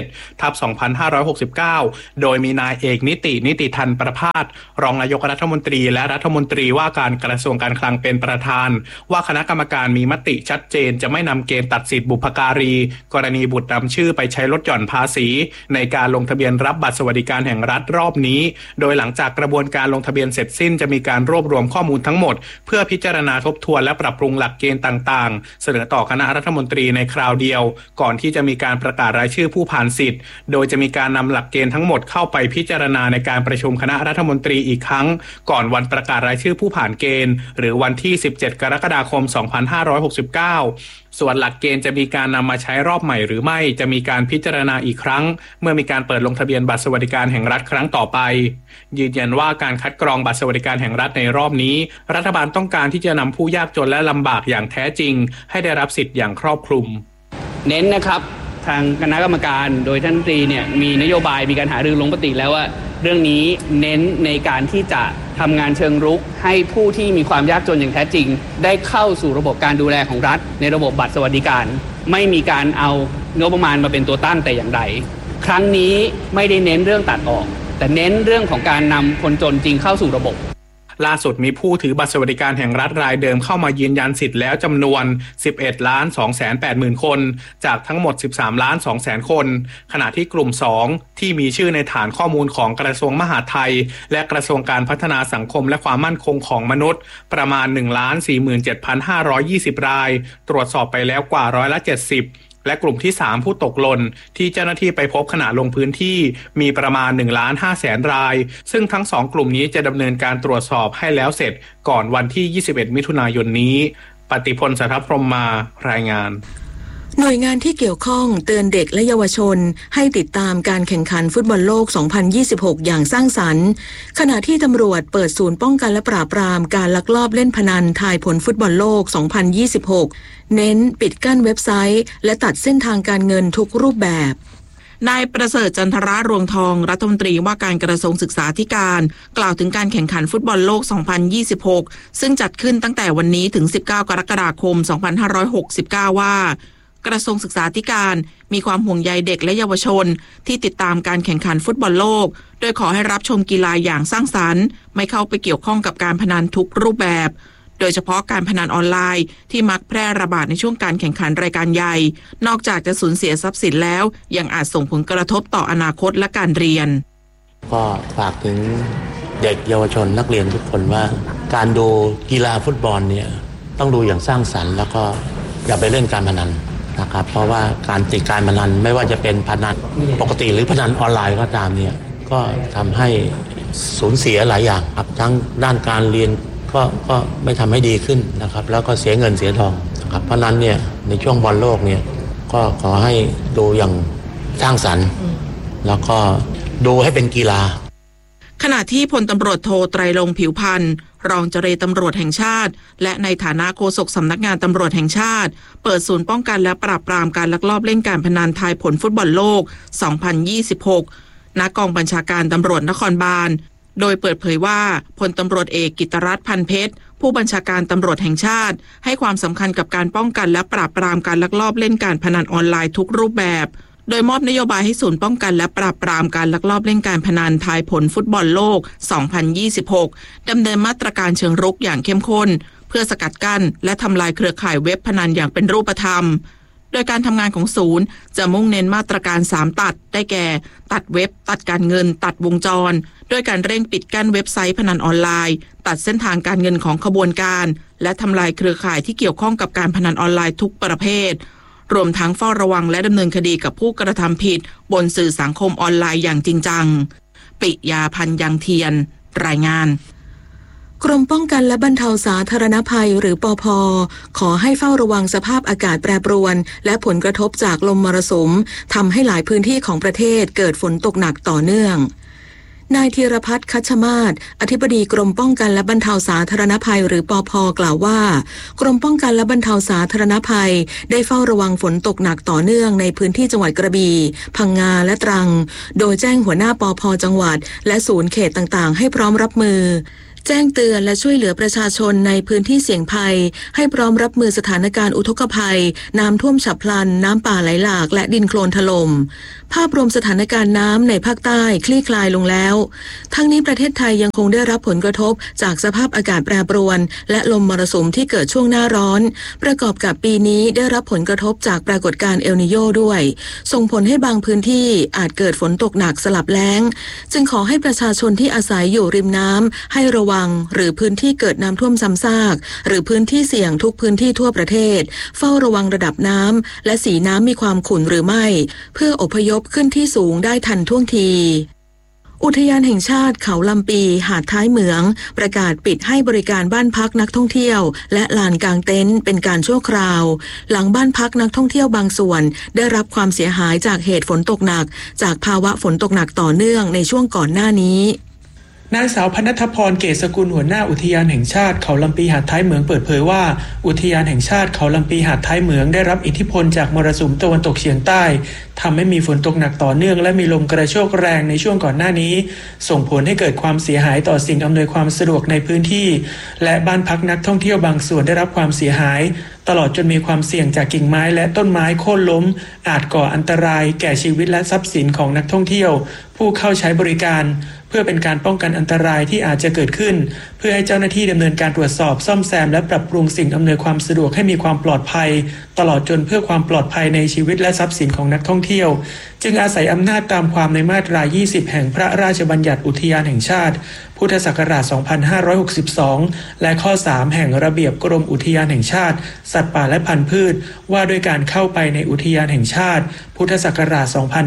7/2569 โดยมีนายเอกนิติทันประภาสรองนายกรัฐมนตรีและรัฐมนตรีว่าการกระทรวงการคลังเป็นประธานว่าคณะกรรมการมีมติชัดเจนจะไม่นำเกณฑ์ตัดสิทธิบุพการีกรณีบุตรนำชื่อไปใช้ลดหย่อนภาษีในการลงทะเบียนรับบัตรสวัสดิการแห่งรัฐรอบนี้โดยหลังจากกระบวนการลงทะเบียนเสร็จสิ้นจะมีการรวบรวมข้อมูลทั้งหมดเพื่อพิจารณาทบทวนและปรับปรุงหลักเกณฑ์ต่างๆเสนอต่อคณะรัฐมนตรีในคราวเดียวก่อนที่จะมีการประกาศรายชื่อผู้ผ่านสิทธิ์โดยจะมีการนำหลักเกณฑ์ทั้งหมดเข้าไปพิจารณาในการประชุมคณะรัฐมนตรีอีกครั้งก่อนวันประกาศรายชื่อผู้ผ่านเกณฑ์หรือวันที่ 17 กรกฎาคม 2569 ส่วนหลักเกณฑ์จะมีการนำมาใช้รอบใหม่หรือไม่จะมีการพิจารณาอีกครั้งเมื่อมีการเปิดลงทะเบียนบัตรสวัสดิการแห่งรัฐครั้งต่อไปยืนยันว่าการคัดกรองบัตรสวัสดิการแห่งรัฐในรอบนี้รัฐบาลต้องการที่จะนำผู้ยากจนและลำบากอย่างแท้จริงให้ได้รับสิทธิ์อย่างครอบคลุมเน้นนะครับทางคณะกรรมการโดยท่านรัฐมนตรีเนี่ยมีนโยบายมีการหารือลงมติแล้วว่าเรื่องนี้เน้นในการที่จะทำงานเชิงรุกให้ผู้ที่มีความยากจนอย่างแท้จริงได้เข้าสู่ระบบการดูแลของรัฐในระบบบัตรสวัสดิการไม่มีการเอางบประมาณมาเป็นตัวตั้งแต่อย่างใดครั้งนี้ไม่ได้เน้นเรื่องตัดออกแต่เน้นเรื่องของการนำคนจนจริงเข้าสู่ระบบล่าสุดมีผู้ถือบัตรสวัสดิการแห่งรัฐรายเดิมเข้ามายืนยันสิทธิ์แล้วจำนวน 11,280,000 คนจากทั้งหมด 13,200,000 คนขณะที่กลุ่ม 2 ที่มีชื่อในฐานข้อมูลของกระทรวงมหาดไทยและกระทรวงการพัฒนาสังคมและความมั่นคงของมนุษย์ประมาณ 147,520 รายตรวจสอบไปแล้วกว่า70%และกลุ่มที่ 3 ผู้ตกหล่นที่เจ้าหน้าที่ไปพบขณะลงพื้นที่มีประมาณ 1,500,000 รายซึ่งทั้ง2กลุ่มนี้จะดำเนินการตรวจสอบให้แล้วเสร็จก่อนวันที่ 21 มิถุนายนนี้ปฏิพล สัทธพรหมมารายงานหน่วยงานที่เกี่ยวข้องเตือนเด็กและเยาวชนให้ติดตามการแข่งขันฟุตบอลโลก 2026 อย่างสร้างสรรค์ขณะที่ตำรวจเปิดศูนย์ป้องกันและปราบปรามการลักลอบเล่นพนันทายผลฟุตบอลโลก 2026 เน้นปิดกั้นเว็บไซต์และตัดเส้นทางการเงินทุกรูปแบบนายประเสริฐจันทรรวงทองรัฐมนตรีว่าการกระทรวงศึกษาธิการกล่าวถึงการแข่งขันฟุตบอลโลก 2026 ซึ่งจัดขึ้นตั้งแต่วันนี้ถึง 19 กรกฎาคม 2569 ว่ากระทรวงศึกษาธิการมีความห่วงใยเด็กและเยาวชนที่ติดตามการแข่งขันฟุตบอลโลกโดยขอให้รับชมกีฬาอย่างสร้างสรรค์ไม่เข้าไปเกี่ยวข้องกับการพนันทุกรูปแบบโดยเฉพาะการพนันออนไลน์ที่มักแพร่ระบาดในช่วงการแข่งขันรายการใหญ่นอกจากจะสูญเสียทรัพย์สินแล้วยังอาจส่งผลกระทบต่ออนาคตและการเรียนก็ฝากถึงเด็กเยาวชนนักเรียนทุกคนว่าการดูกีฬาฟุตบอลเนี่ยต้องดูอย่างสร้างสรรค์แล้วก็อย่าไปเล่นการพนันนะครับเพราะว่าการติดการพนันไม่ว่าจะเป็นพนันปกติหรือพนันออนไลน์ก็ตามเนี่ยก็ทำให้สูญเสียหลายอย่างครับทั้งด้านการเรียนก็ไม่ทำให้ดีขึ้นนะครับแล้วก็เสียเงินเสียทองนะครับเพราะนั้นเนี่ยในช่วงบอลโลกเนี่ยก็ขอให้ดูอย่างสร้างสรรค์แล้วก็ดูให้เป็นกีฬาขณะที่พลตำรวจโทไตรรงค์ผิวพรรณรองเจรตำรวจแห่งชาติและในฐานะโฆษกสำนักงานตำรวจแห่งชาติเปิดศูนย์ป้องกันและปราบปรามการลักลอบเล่นการพนันทายผลฟุตบอลโลก 2026 ณ กองบัญชาการตำรวจนครบาลโดยเปิดเผยว่าพลตำรวจเอกกิตติรัตน์พันเพชรผู้บัญชาการตำรวจแห่งชาติให้ความสำคัญกับการป้องกันและปราบปรามการลักลอบเล่นการพนันออนไลน์ทุกรูปแบบโดยมอบนโยบายให้ศูนย์ป้องกันและปราบปรามการลักลอบเล่นการพนันทายผลฟุตบอลโลก 2026 ดำเนินมาตรการเชิงรุกอย่างเข้มข้นเพื่อสกัดกั้นและทำลายเครือข่ายเว็บพนันอย่างเป็นรูปธรรมโดยการทำงานของศูนย์จะมุ่งเน้นมาตรการ3ตัดได้แก่ตัดเว็บตัดการเงินตัดวงจรด้วยการเร่งปิดกั้นเว็บไซต์พนันออนไลน์ตัดเส้นทางการเงินของขบวนการและทำลายเครือข่ายที่เกี่ยวข้องกับการพนันออนไลน์ทุกประเภทรวมทั้งเฝ้าระวังและดำเนินคดีกับผู้กระทำผิดบนสื่อสังคมออนไลน์อย่างจริงจังปิยาพันธ์ยังเทียนรายงานกรมป้องกันและบรรเทาสาธารณภัยหรือปภ.ขอให้เฝ้าระวังสภาพอากาศแปรปรวนและผลกระทบจากลมมรสุมทำให้หลายพื้นที่ของประเทศเกิดฝนตกหนักต่อเนื่องนายธีรพัฒน์คัชมาศอธิบดีกรมป้องกันและบรรเทาสาธารณภัยหรือปภ.กล่าวว่ากรมป้องกันและบรรเทาสาธารณภัยได้เฝ้าระวังฝนตกหนักต่อเนื่องในพื้นที่จังหวัดกระบี่พังงาและตรังโดยแจ้งหัวหน้าปภ.จังหวัดและศูนย์เขตต่างๆให้พร้อมรับมือแจ้งเตือนและช่วยเหลือประชาชนในพื้นที่เสี่ยงภัยให้พร้อมรับมือสถานการณ์อุทกภัยน้ำท่วมฉับพลันน้ำป่าไหลหลากและดินโคลนถล่มภาพรวมสถานการณ์น้ำในภาคใต้คลี่คลายลงแล้วทั้งนี้ประเทศไทยยังคงได้รับผลกระทบจากสภาพอากาศแปรปรวนและลมมรสุมที่เกิดช่วงหน้าร้อนประกอบกับปีนี้ได้รับผลกระทบจากปรากฏการณ์เอลนิโญด้วยส่งผลให้บางพื้นที่อาจเกิดฝนตกหนักสลับแล้งจึงขอให้ประชาชนที่อาศัยอยู่ริมน้ำให้ระวังหรือพื้นที่เกิดน้ำท่วมซ้ำซากหรือพื้นที่เสี่ยงทุกพื้นที่ทั่วประเทศเฝ้าระวังระดับน้ำและสีน้ำมีความขุ่นหรือไม่เพื่ออพยพขึ้นที่สูงได้ทันท่วงทีอุทยานแห่งชาติเขาลำปีหาดท้ายเหมืองประกาศปิดให้บริการบ้านพักนักท่องเที่ยวและลานกางเต็นท์เป็นการชั่วคราวหลังบ้านพักนักท่องเที่ยวบางส่วนได้รับความเสียหายจากเหตุฝนตกหนักจากภาวะฝนตกหนักต่อเนื่องในช่วงก่อนหน้านี้นางสาวพนัทพรเกษสกุลหัวหน้าอุทยานแห่งชาติเขาลำปีหาดท้ายเหมืองเปิดเผยว่าอุทยานแห่งชาติเขาลำปีหาดท้ายเหมืองได้รับอิทธิพลจากมรสุมตะวันตกเฉียงใต้ทำให้มีฝนตกหนักต่อเนื่องและมีลมกระโชกแรงในช่วงก่อนหน้านี้ส่งผลให้เกิดความเสียหายต่อสิ่งอำนวยความสะดวกในพื้นที่และบ้านพักนักท่องเที่ยวบางส่วนได้รับความเสียหายตลอดจนมีความเสี่ยงจากกิ่งไม้และต้นไม้โค่นล้มอาจก่ออันตรายแก่ชีวิตและทรัพย์สินของนักท่องเที่ยวผู้เข้าใช้บริการเพื่อเป็นการป้องกันอันตรายที่อาจจะเกิดขึ้นเพื่อให้เจ้าหน้าที่ดำเนินการตรวจสอบซ่อมแซมและปรับปรุงสิ่งอำนวยความสะดวกให้มีความปลอดภัยตลอดจนเพื่อความปลอดภัยในชีวิตและทรัพย์สินของนักท่องเที่ยวจึงอาศัยอำนาจตามความในมาตรา 20 แห่งพระราชบัญญัติอุทยานแห่งชาติพุทธศักราช 2562 และข้อ 3 แห่งระเบียบกรมอุทยานแห่งชาติสัตว์ป่าและพันธุ์พืชว่าด้วยการเข้าไปในอุทยานแห่งชาติพุทธศักราช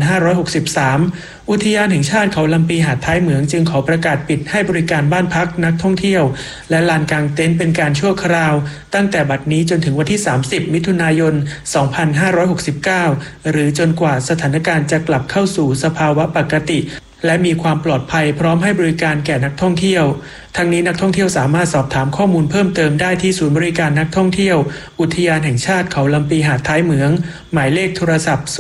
2563 อุทยานแห่งชาติเขาลำปีหาดท้ายเหมืองจึงขอประกาศปิดให้บริการบ้านพักนักท่องเที่ยวและลานกางเต็นท์เป็นการชั่วคราวตั้งแต่บัดนี้จนถึงวันที่ 30 มิถุนายน 2569 หรือจนกว่าสถานการณ์จะกลับเข้าสู่สภาวะปกติและมีความปลอดภัยพร้อมให้บริการแก่นักท่องเที่ยวทั้งนี้นักท่องเที่ยวสามารถสอบถามข้อมูลเพิ่มเติมได้ที่ศูนย์บริการนักท่องเที่ยวอุทยานแห่งชาติเขาลำปีหาดท้ายเหมืองหมายเลขโทรศัพท์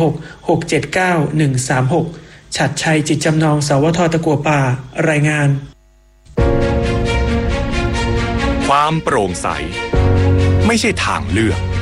076-679-136 ฉัตรชัยจิตจำนองสวท.ตะกั่วป่ารายงานความโปร่งใสไม่ใช่ทางเลือก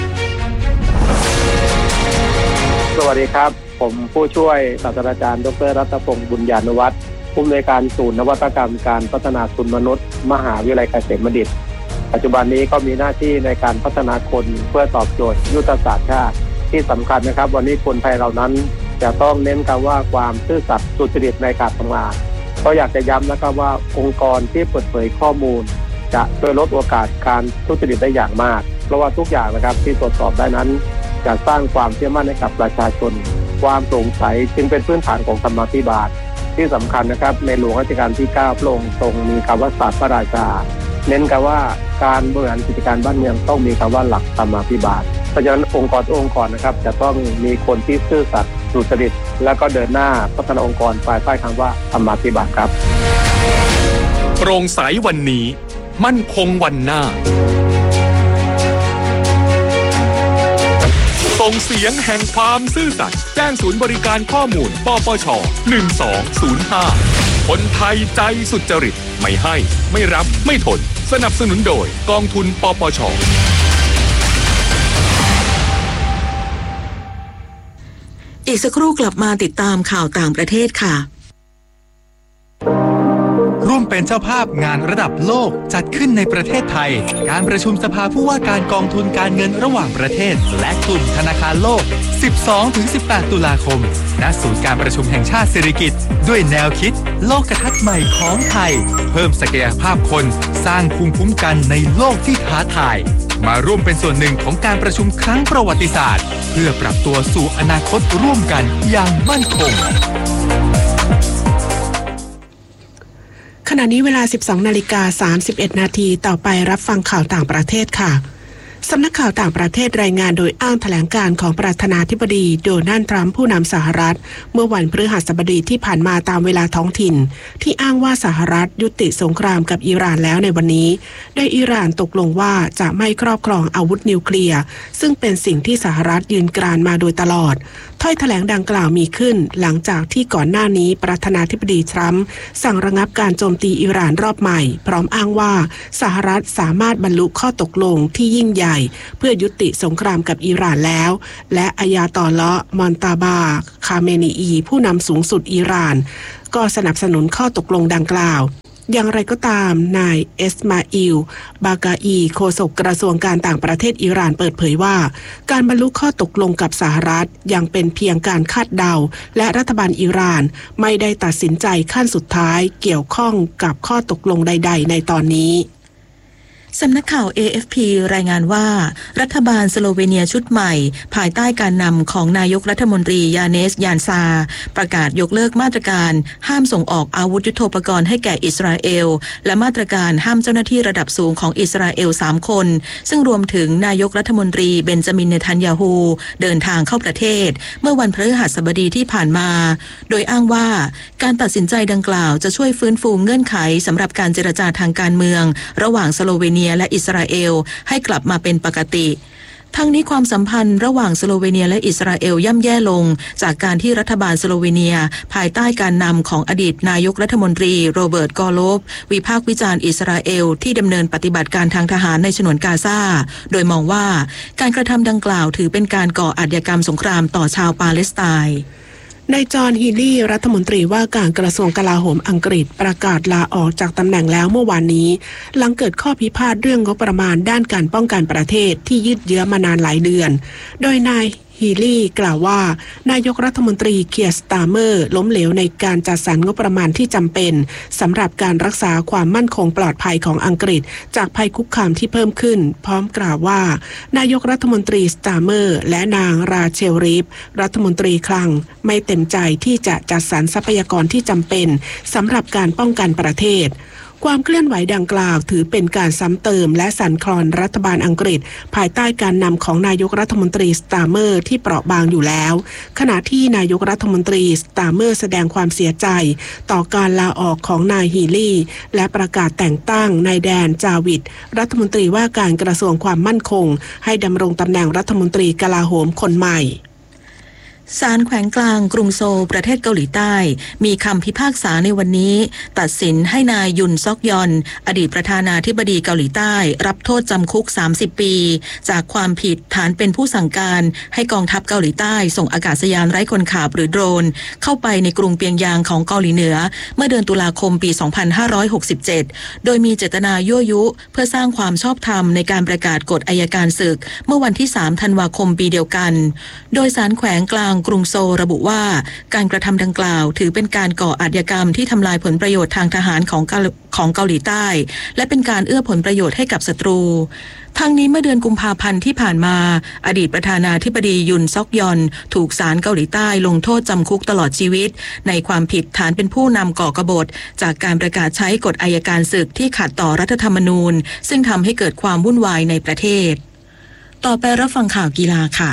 สวัสดีครับผมผู้ช่วยศาสตราจารย์ดร.รัตพงษ์บุญญานุวัฒน์ผู้อำนวยการศูนย์นวัตกรรมการพัฒนาทุนมนุษย์มหาวิทยาลัยเกษมบัณฑิตปัจจุบันนี้ก็มีหน้าที่ในการพัฒนาคนเพื่อตอบโจทย์ยุทธศาสตร์ชาติที่สำคัญนะครับวันนี้คนไทยเรานั้นจะต้องเน้นคำว่าความซื่อสัตย์สุจริตในการทำงานก็อยากจะย้ำนะครับว่าองค์กรที่เปิดเผยข้อมูลจะช่วยลดโอกาสการทุจริตได้อย่างมากเพราะว่าทุกอย่างนะครับที่ตรวจสอบได้นั้นจะสร้างความเชื่อมั่นให้กับประชาชนความโปร่งใสจึงเป็นพื้นฐานของธรรมาภิบาลที่สำคัญนะครับในหลวงรัชกาลที่ 9 พระองค์ทรงมีคำว่าศาสตร์พระราชาเน้นกันว่าการบริหารกิจการบ้านเมืองต้องมีคำว่าหลักธรรมาภิบาลเพราะฉะนั้นองค์กรทุกองค์กรนะครับจะต้องมีคนที่ซื่อสัตย์สุจริตแล้วก็เดินหน้าพัฒนาองค์กรภายใต้คำว่าธรรมาภิบาลครับโปร่งใสวันนี้มั่นคงวันหน้าส่งเสียงแห่งความซื่อสัตย์แจ้งศูนย์บริการข้อมูลปปช1205คนไทยใจสุจริตไม่ให้ไม่รับไม่ทนสนับสนุนโดยกองทุนปปชอีกสักครู่กลับมาติดตามข่าวต่างประเทศค่ะร่วมเป็นเจ้าภาพงานระดับโลกจัดขึ้นในประเทศไทยการประชุมสภาผู้ว่าการกองทุนการเงินระหว่างประเทศและกลุ่มธนาคารโลก 12-18 ตุลาคมณศูนย์การประชุมแห่งชาติสิริกิติ์ด้วยแนวคิดโลกทัศน์ใหม่ของไทยเพิ่มศักยภาพคนสร้างภูมิคุ้มกันในโลกที่ท้าทายมาร่วมเป็นส่วนหนึ่งของการประชุมครั้งประวัติศาสตร์เพื่อปรับตัวสู่อนาคตร่วมกันอย่างมั่นคงขณะนี้เวลา 12:31 นาทีต่อไปรับฟังข่าวต่างประเทศค่ะสำนักข่าวต่างประเทศรายงานโดยอ้างแถลงการของประธานาธิบดีโดนัลด์ทรัมป์ผู้นำสหรัฐเมื่อวันพฤหัสบดีที่ผ่านมาตามเวลาท้องถิ่นที่อ้างว่าสหรัฐยุติสงครามกับอิหร่านแล้วในวันนี้โดยอิหร่านตกลงว่าจะไม่ครอบครองอาวุธนิวเคลียร์ซึ่งเป็นสิ่งที่สหรัฐยืนกรานมาโดยตลอดถ้อยแถลงดังกล่าวมีขึ้นหลังจากที่ก่อนหน้านี้ประธานาธิบดีทรัมป์สั่งระงับการโจมตีอิหร่านรอบใหม่พร้อมอ้างว่าสหรัฐสามารถบรรลุข้อตกลงที่ยิ่งใหญ่เพื่อยุติสงครามกับอิหร่านแล้วและอายาตอลห์มอนตาบาคาเมนีอีผู้นำสูงสุดอิหร่านก็สนับสนุนข้อตกลงดังกล่าวอย่างไรก็ตามนายเอสมาอิลบากาอีโฆษกกระทรวงการต่างประเทศอิหร่านเปิดเผยว่าการบรรลุข้อตกลงกับสหรัฐยังเป็นเพียงการคาดเดาและรัฐบาลอิหร่านไม่ได้ตัดสินใจขั้นสุดท้ายเกี่ยวข้องกับข้อตกลงใดๆในตอนนี้สำนักข่าว AFP รายงานว่ารัฐบาลสโลเวเนียชุดใหม่ภายใต้การนำของนายกรัฐมนตรียาเนสยานซาประกาศยกเลิกมาตรการห้ามส่งออกอาวุธยุทโธปกรณ์ให้แก่อิสราเอลและมาตรการห้ามเจ้าหน้าที่ระดับสูงของอิสราเอล3คนซึ่งรวมถึงนายกรัฐมนตรีเบนจามินเนทันยาฮูเดินทางเข้าประเทศเมื่อวันพฤหัสบดีที่ผ่านมาโดยอ้างว่าการตัดสินใจดังกล่าวจะช่วยฟื้นฟูเงื่อนไขสำหรับการเจรจาทางการเมืองระหว่างสโลเวเนียและอิสราเอลให้กลับมาเป็นปกติทั้งนี้ความสัมพันธ์ระหว่างสโลเวเนียและอิสราเอลย่ำแย่ลงจากการที่รัฐบาลสโลเวเนียภายใต้การนำของอดีตนายกรัฐมนตรีโรเบิร์ตกอโลฟวิพากษ์วิจารณ์อิสราเอลที่ดำเนินปฏิบัติการทางทหารในฉนวนกาซาโดยมองว่าการกระทำดังกล่าวถือเป็นการก่ออาชญากรรมสงครามต่อชาวปาเลสไตน์นายจอห์นฮีลี่รัฐมนตรีว่าการกระทรวงกลาโหมอังกฤษประกาศลาออกจากตำแหน่งแล้วเมื่อวานนี้หลังเกิดข้อพิพาทเรื่องงบประมาณด้านการป้องกันประเทศที่ยืดเยื้อมานานหลายเดือนโดยนายฮีลี่กล่าวว่านายกรัฐมนตรีเคียร์สตาร์เมอร์ล้มเหลวในการจัดสรรงบประมาณที่จำเป็นสำหรับการรักษาความมั่นคงปลอดภัยของอังกฤษจากภัยคุกคามที่เพิ่มขึ้นพร้อมกล่าวว่านายกรัฐมนตรีสตาร์เมอร์และนางราเชลรีฟรัฐมนตรีคลังไม่เต็มใจที่จะจัดสรรทรัพยากรที่จำเป็นสำหรับการป้องกันประเทศความเคลื่อนไหวดังกล่าวถือเป็นการซ้ำเติมและสั่นคลอนรัฐบาลอังกฤษภายใต้การนำของนายกรัฐมนตรีสตาร์เมอร์ที่เปราะบางอยู่แล้วขณะที่นายกรัฐมนตรีสตาร์เมอร์แสดงความเสียใจต่อการลาออกของนายฮีลี่และประกาศแต่งตั้งนายแดนจาวิดรัฐมนตรีว่าการกระทรวงความมั่นคงให้ดำรงตำแหน่งรัฐมนตรีกลาโหมคนใหม่ศาลแขวงกลางกรุงโซลประเทศเกาหลีใต้มีคำพิพากษาในวันนี้ตัดสินให้นายยุนซอกยอนอดีตประธานาธิบดีเกาหลีใต้รับโทษจำคุก30 ปีจากความผิดฐานเป็นผู้สั่งการให้กองทัพเกาหลีใต้ส่งอากาศยานไร้คนขับหรือโดรนเข้าไปในกรุงเปียงยางของเกาหลีเหนือเมื่อเดือนตุลาคมปี 2567 โดยมีเจตนายั่วยุเพื่อสร้างความชอบธรรมในการประกาศกฎอัยการศึกเมื่อวันที่3 ธันวาคมปีเดียวกันโดยศาลแขวงกลางกรุงโซลระบุว่าการกระทำดังกล่าวถือเป็นการก่ออาชญากรรมที่ทำลายผลประโยชน์ทางทหารของเกาหลีใต้และเป็นการเอื้อผลประโยชน์ให้กับศัตรูทางนี้เมื่อเดือนกุมภาพันธ์ที่ผ่านมาอดีตประธานาธิบดียุนซอกยอนถูกศาลเกาหลีใต้ลงโทษจำคุกตลอดชีวิตในความผิดฐานเป็นผู้นำก่อกบฏจากการประกาศใช้กฎอัยการศึกที่ขัดต่อรัฐธรรมนูญซึ่งทำให้เกิดความวุ่นวายในประเทศต่อไปรับฟังข่าวกีฬาค่ะ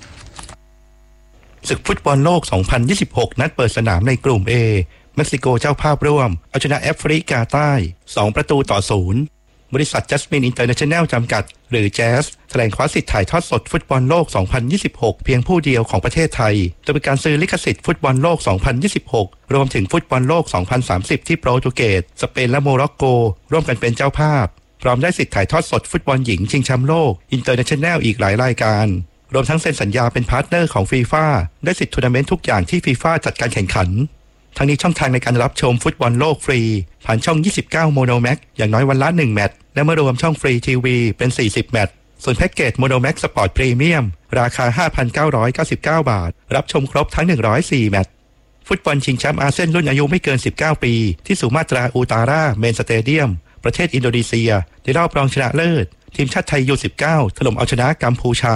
ศึกฟุตบอลโลก 2026 นัดเปิดสนามในกลุ่ม A เม็กซิโกเจ้าภาพร่วมเอาชนะแอฟริกาใต้2-0บริษัทจัสมินอินเตอร์เนชั่นแนลจำกัดหรือแจ๊สแถลงคว้าสิทธิ์ถ่ายทอดสดฟุตบอลโลก 2026 เพียงผู้เดียวของประเทศไทยโดยเป็นการซื้อลิขสิทธิ์ฟุตบอลโลก 2026 รวมถึงฟุตบอลโลก 2030 ที่โปรตุเกสสเปนและโมร็อกโกร่วมกันเป็นเจ้าภาพพร้อมได้สิทธิ์ถ่ายทอดสดฟุตบอลหญิงชิงแชมป์โลกอินเตอร์เนชั่นแนลอีกหลายรายการรวมทั้งเซ็นสัญญาเป็นพาร์ทเนอร์ของฟีฟ่าได้สิทธิ์ทัวร์นาเมนต์ทุกอย่างที่ฟีฟ่าจัดการแข่งขันทั้งนี้ช่องทางในการรับชมฟุตบอลโลกฟรีผ่านช่อง29โมโนแม็กอย่างน้อยวันละ1แมตช์และเมื่อรวมช่องฟรีทีวีเป็น40แมตช์ส่วนแพ็กเกจโมโนแม็กสปอร์ตพรีเมียมราคา 5,999 บาทรับชมครบทั้ง104แมตช์ฟุตบอลชิงแชมป์อาเซียนรุ่นอายุไม่เกิน19ปีที่สุมาตราอูตาราเมนสเตเดียมประเทศอินโดนีเซียในรอบรองชนะเลิศทีมชาติไทยยู19ถล่มเอาชนะกัมพูชา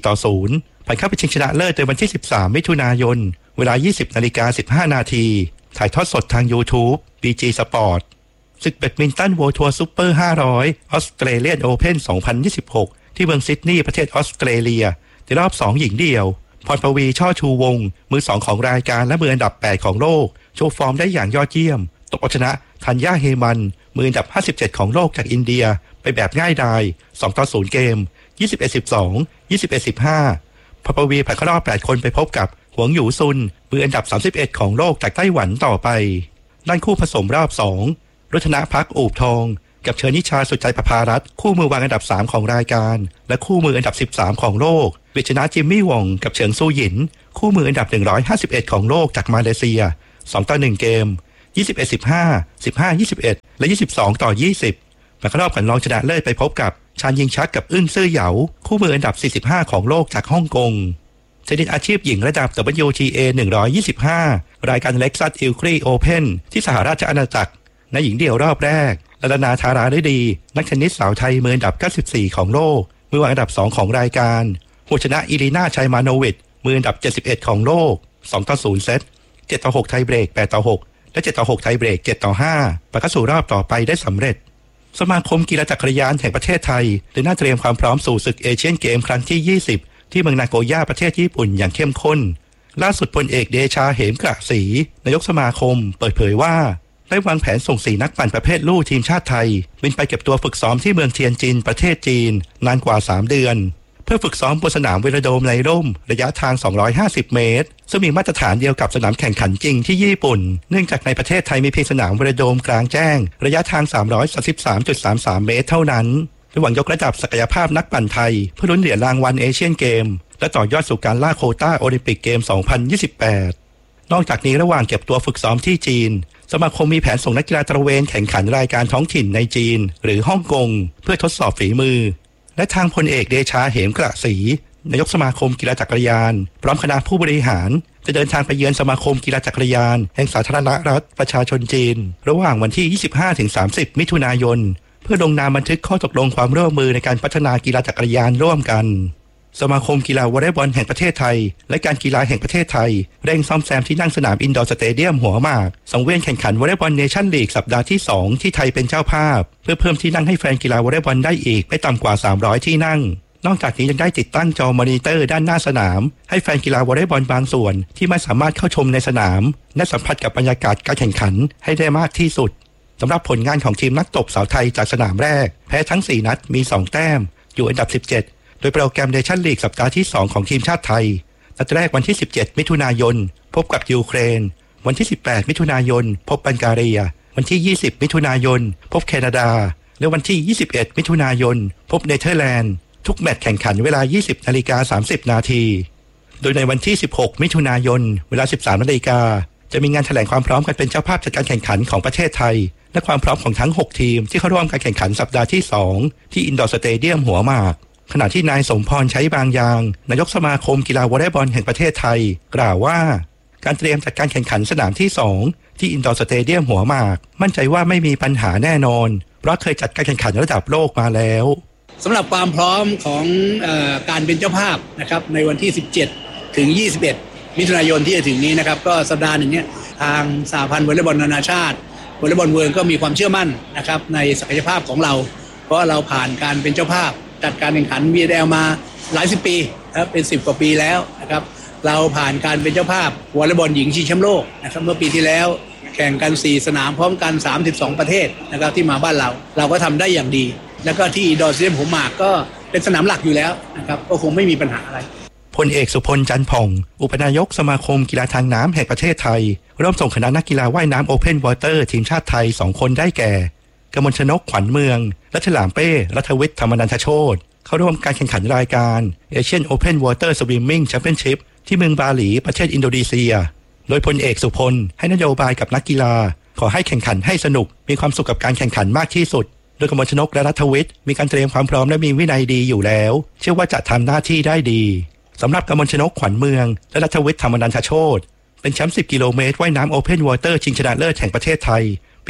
4-0 ผ่านเข้าไปชิงชนะเลิศในวันที่13มิถุนายนเวลา 20:15 น.ถ่ายทอดสดทาง YouTube BG Sport ศึกแบดมินตันเวิลด์ทัวร์ซุปเปอร์500ออสเตรเลียนโอเพ่น 2026 ที่เมืองซิดนีย์ประเทศออสเตรเลียในรอบ2หญิงเดี่ยวพรปวีช่อชูวงศ์มือ2ของรายการและมืออันดับ8ของโลกโชว์ฟอร์มได้อย่างยอดเยี่ยมตบเอาชนะธัญญาเฮมันมืออันดับ57ของโลกจากอินเดียไปแบบง่ายดาย2-0 เกม 21-12 21-15 พรปวีผ่านเข้ารอบ8คนไปพบกับหวงหยูซุนมืออันดับ31ของโลกจากไต้หวันต่อไปด้านคู่ผสมรอบ2รัตนภักอูบทองกับเชอนิชาสุดใจประภารัตน์คู่มือวางอันดับ3ของรายการและคู่มืออันดับ13ของโลกวิชนะจิมมี่วองกับเฉิงซูหยินคู่มืออันดับ151ของโลกจากมาเลเซีย2-1 เกม 21-15 15-21 และ 22-20 ผ่านเข้ารอบกันรองชนะเลิศไปพบกับชานยิงชักกับอึ้งซื่อเหยาคู่มืออันดับ45ของโลกจากฮ่องกงเทนนิสอาชีพหญิงระดับ WTA 125 รายการเล็กซัสอิลครีโอเพ่นที่สหราชอาณาจักรในหญิงเดี่ยวรอบแรกรัตนาธาราฤดีนักเทนนิสสาวไทยมืออันดับ94ของโลกมือวางอันดับ2ของรายการหัวชนะอิลีนาชัยมาโนวิชมืออันดับ71ของโลก 2-0 เซต 7-6 ไทยเบรก 8-6 และ 7-6 ไทยเบรก 7-5 ผ่านเข้าสู่รอบต่อไปได้สำเร็จสมาคมกีฬาจักรยานแห่งประเทศไทยได้น่าเตรียมความพร้อมสู่ศึกเอเชียนเกมครั้งที่20ที่เมืองนาโกย่าประเทศญี่ปุ่นอย่างเข้มข้นล่าสุดพลเอกเดชาเหมกระศรีนายกสมาคมเปิดเผยว่าได้วางแผนส่ง4นักปั่นประเภทลู่ทีมชาติไทยบินไปเก็บตัวฝึกซ้อมที่เมืองเทียนจินประเทศจีนนานกว่า3เดือนเพื่อฝึกซ้อมบนสนามเวโลโดมในร่มระยะทาง250เมตรซึ่งมีมาตรฐานเดียวกับสนามแข่งขันจริงที่ญี่ปุ่นเนื่องจากในประเทศไทยมีเพียงสนามเวโลโดมกลางแจ้งระยะทาง 333.33 เมตรเท่านั้นหวังยกระดับศักยภาพนักปั่นไทยเพื่อลุ้นเหรียญรางวัลเอเชียนเกมและต่อยอดสู่การล่าโควต้าโอลิมปิกเกม 2028 นอกจากนี้ระหว่างเก็บตัวฝึกซ้อมที่จีนสมาคมมีแผนส่งนักกีฬาตระเวนแข่งขันรายการท้องถิ่นในจีนหรือฮ่องกงเพื่อทดสอบฝีมือและทางพลเอกเดชาเหมกระศรีนายกสมาคมกีฬาจักรยานพร้อมคณะผู้บริหารจะเดินทางไปเยือนสมาคมกีฬาจักรยานแห่งสาธารณรัฐประชาชนจีนระหว่างวันที่ 25-30 มิถุนายนเพื่อลงนามบันทึกข้อตกลงความร่วมมือในการพัฒนากีฬาจักรยานร่วมกันสมาคมกีฬาวอลเลย์บอลแห่งประเทศไทยและการกีฬาแห่งประเทศไทยเร่งซ่อมแซมที่นั่งสนามอินดอร์สเตเดียมหัวหมากสังเวียนแข่งขันวอลเลย์บอลเนชั่นลีกสัปดาห์ที่2ที่ไทยเป็นเจ้าภาพเพื่อเพิ่มที่นั่งให้แฟนกีฬาวอลเลย์บอลได้อีกไม่ต่ำกว่า300ที่นั่งนอกจากนี้ยังได้ติดตั้งจอมอนิเตอร์ด้านหน้าสนามให้แฟนกีฬาวอลเลย์บอลบางส่วนที่ไม่สามารถเข้าชมในสนามและสัมผัสกับบรรยากาศการแข่งขันให้ได้มากที่สุดสำหรับผลงานของทีมนักตบสาวไทยจากสนามแรกแพ้ทั้ง4นัดมี2แต้มอยู่อันดับ17โดยโปรแกรมเนชั่นลีกสัปดาห์ที่2ของทีมชาติไทยนัดแรกวันที่17มิถุนายนพบกับยูเครนวันที่18มิถุนายนพบบัลแกเรียวันที่20มิถุนายนพบแคนาดาและวันที่21มิถุนายนพบเนเธอร์แลนด์ทุกแมตช์แข่งขันเวลา 20:30 น.โดยในวันที่16มิถุนายนเวลา 13:00 น.จะมีงานแถลงความพร้อมกันเป็นเจ้าภาพจัดการแข่งขันของประเทศไทยและความพร้อมของทั้ง6ทีมที่เข้าร่วมการแข่งขันสัปดาห์ที่2ที่อินดอร์สเตเดียมหัวหมากขณะที่นายสมพรใช้บางยางนายกสมาคมกีฬาวอลเลย์บอลแห่งประเทศไทยกล่าวว่าการเตรียมจัดการแข่งขันสนามที่2ที่อินดอร์สเตเดียมหัวหมากมั่นใจว่าไม่มีปัญหาแน่นอนเพราะเคยจัดการแข่งขันระดับโลกมาแล้วสำหรับความพร้อมของการเป็นเจ้าภาพนะครับในวันที่17ถึง21มิถุนายนที่จะถึงนี้นะครับก็สัปดาห์หนึ่งเนี่ยทางสหพันธ์วอลเลย์บอลนานาชาติวอลเลย์บอลเวิลด์ก็มีความเชื่อมั่นนะครับในศักยภาพของเราเพราะเราผ่านการเป็นเจ้าภาพจัดการแข่งขัน VNL มาหลายสิบปีนะครับเป็น10กว่าปีแล้วนะครับเราผ่านการเป็นเจ้าภาพวอลเลย์บอลหญิงชิงแชมป์โลกนะครับเมื่อปีที่แล้วแข่งกัน4สนามพร้อมกัน32ประเทศนะครับที่มาบ้านเราก็ทำได้อย่างดีแล้วก็ที่ดอร์สเดียมหัวหมากก็เป็นสนามหลักอยู่แล้วนะครับก็คงไม่มีปัญหาอะไรพลเอกสุพลจันทร์ผ่องอุปนายกสมาคมกีฬาทางน้ำแห่งประเทศไทยร่วมส่งคณะนักกีฬาว่ายน้ำโอเพ่นวอเตอร์ทีมชาติไทย2คนได้แก่กมลชนกขวัญเมืองและฉลามเป้รัฐวิทย์ธรรมนันทโชติเข้าร่วมการแข่งขันรายการ Asian Open Water Swimming Championship ที่เมืองบาหลีประเทศอินโดนีเซียโดยพลเอกสุพลให้นโยบายกับนักกีฬาขอให้แข่งขันให้สนุกมีความสุขกับการแข่งขันมากที่สุดโดยกมลชนกและรัฐวิทย์มีการเตรียมความพร้อมและมีวินัยดีอยู่แล้วเชื่อว่าจะทำหน้าที่ได้ดีสำหรับกมลชนกขวัญเมืองและรัฐวิทย์ธรรมนันทโชติเป็นแชมป์10กิโลเมตรว่ายน้ำโอเพ่นวอเตอร์ชิงชนะเลิศแห่งประเทศไทยปี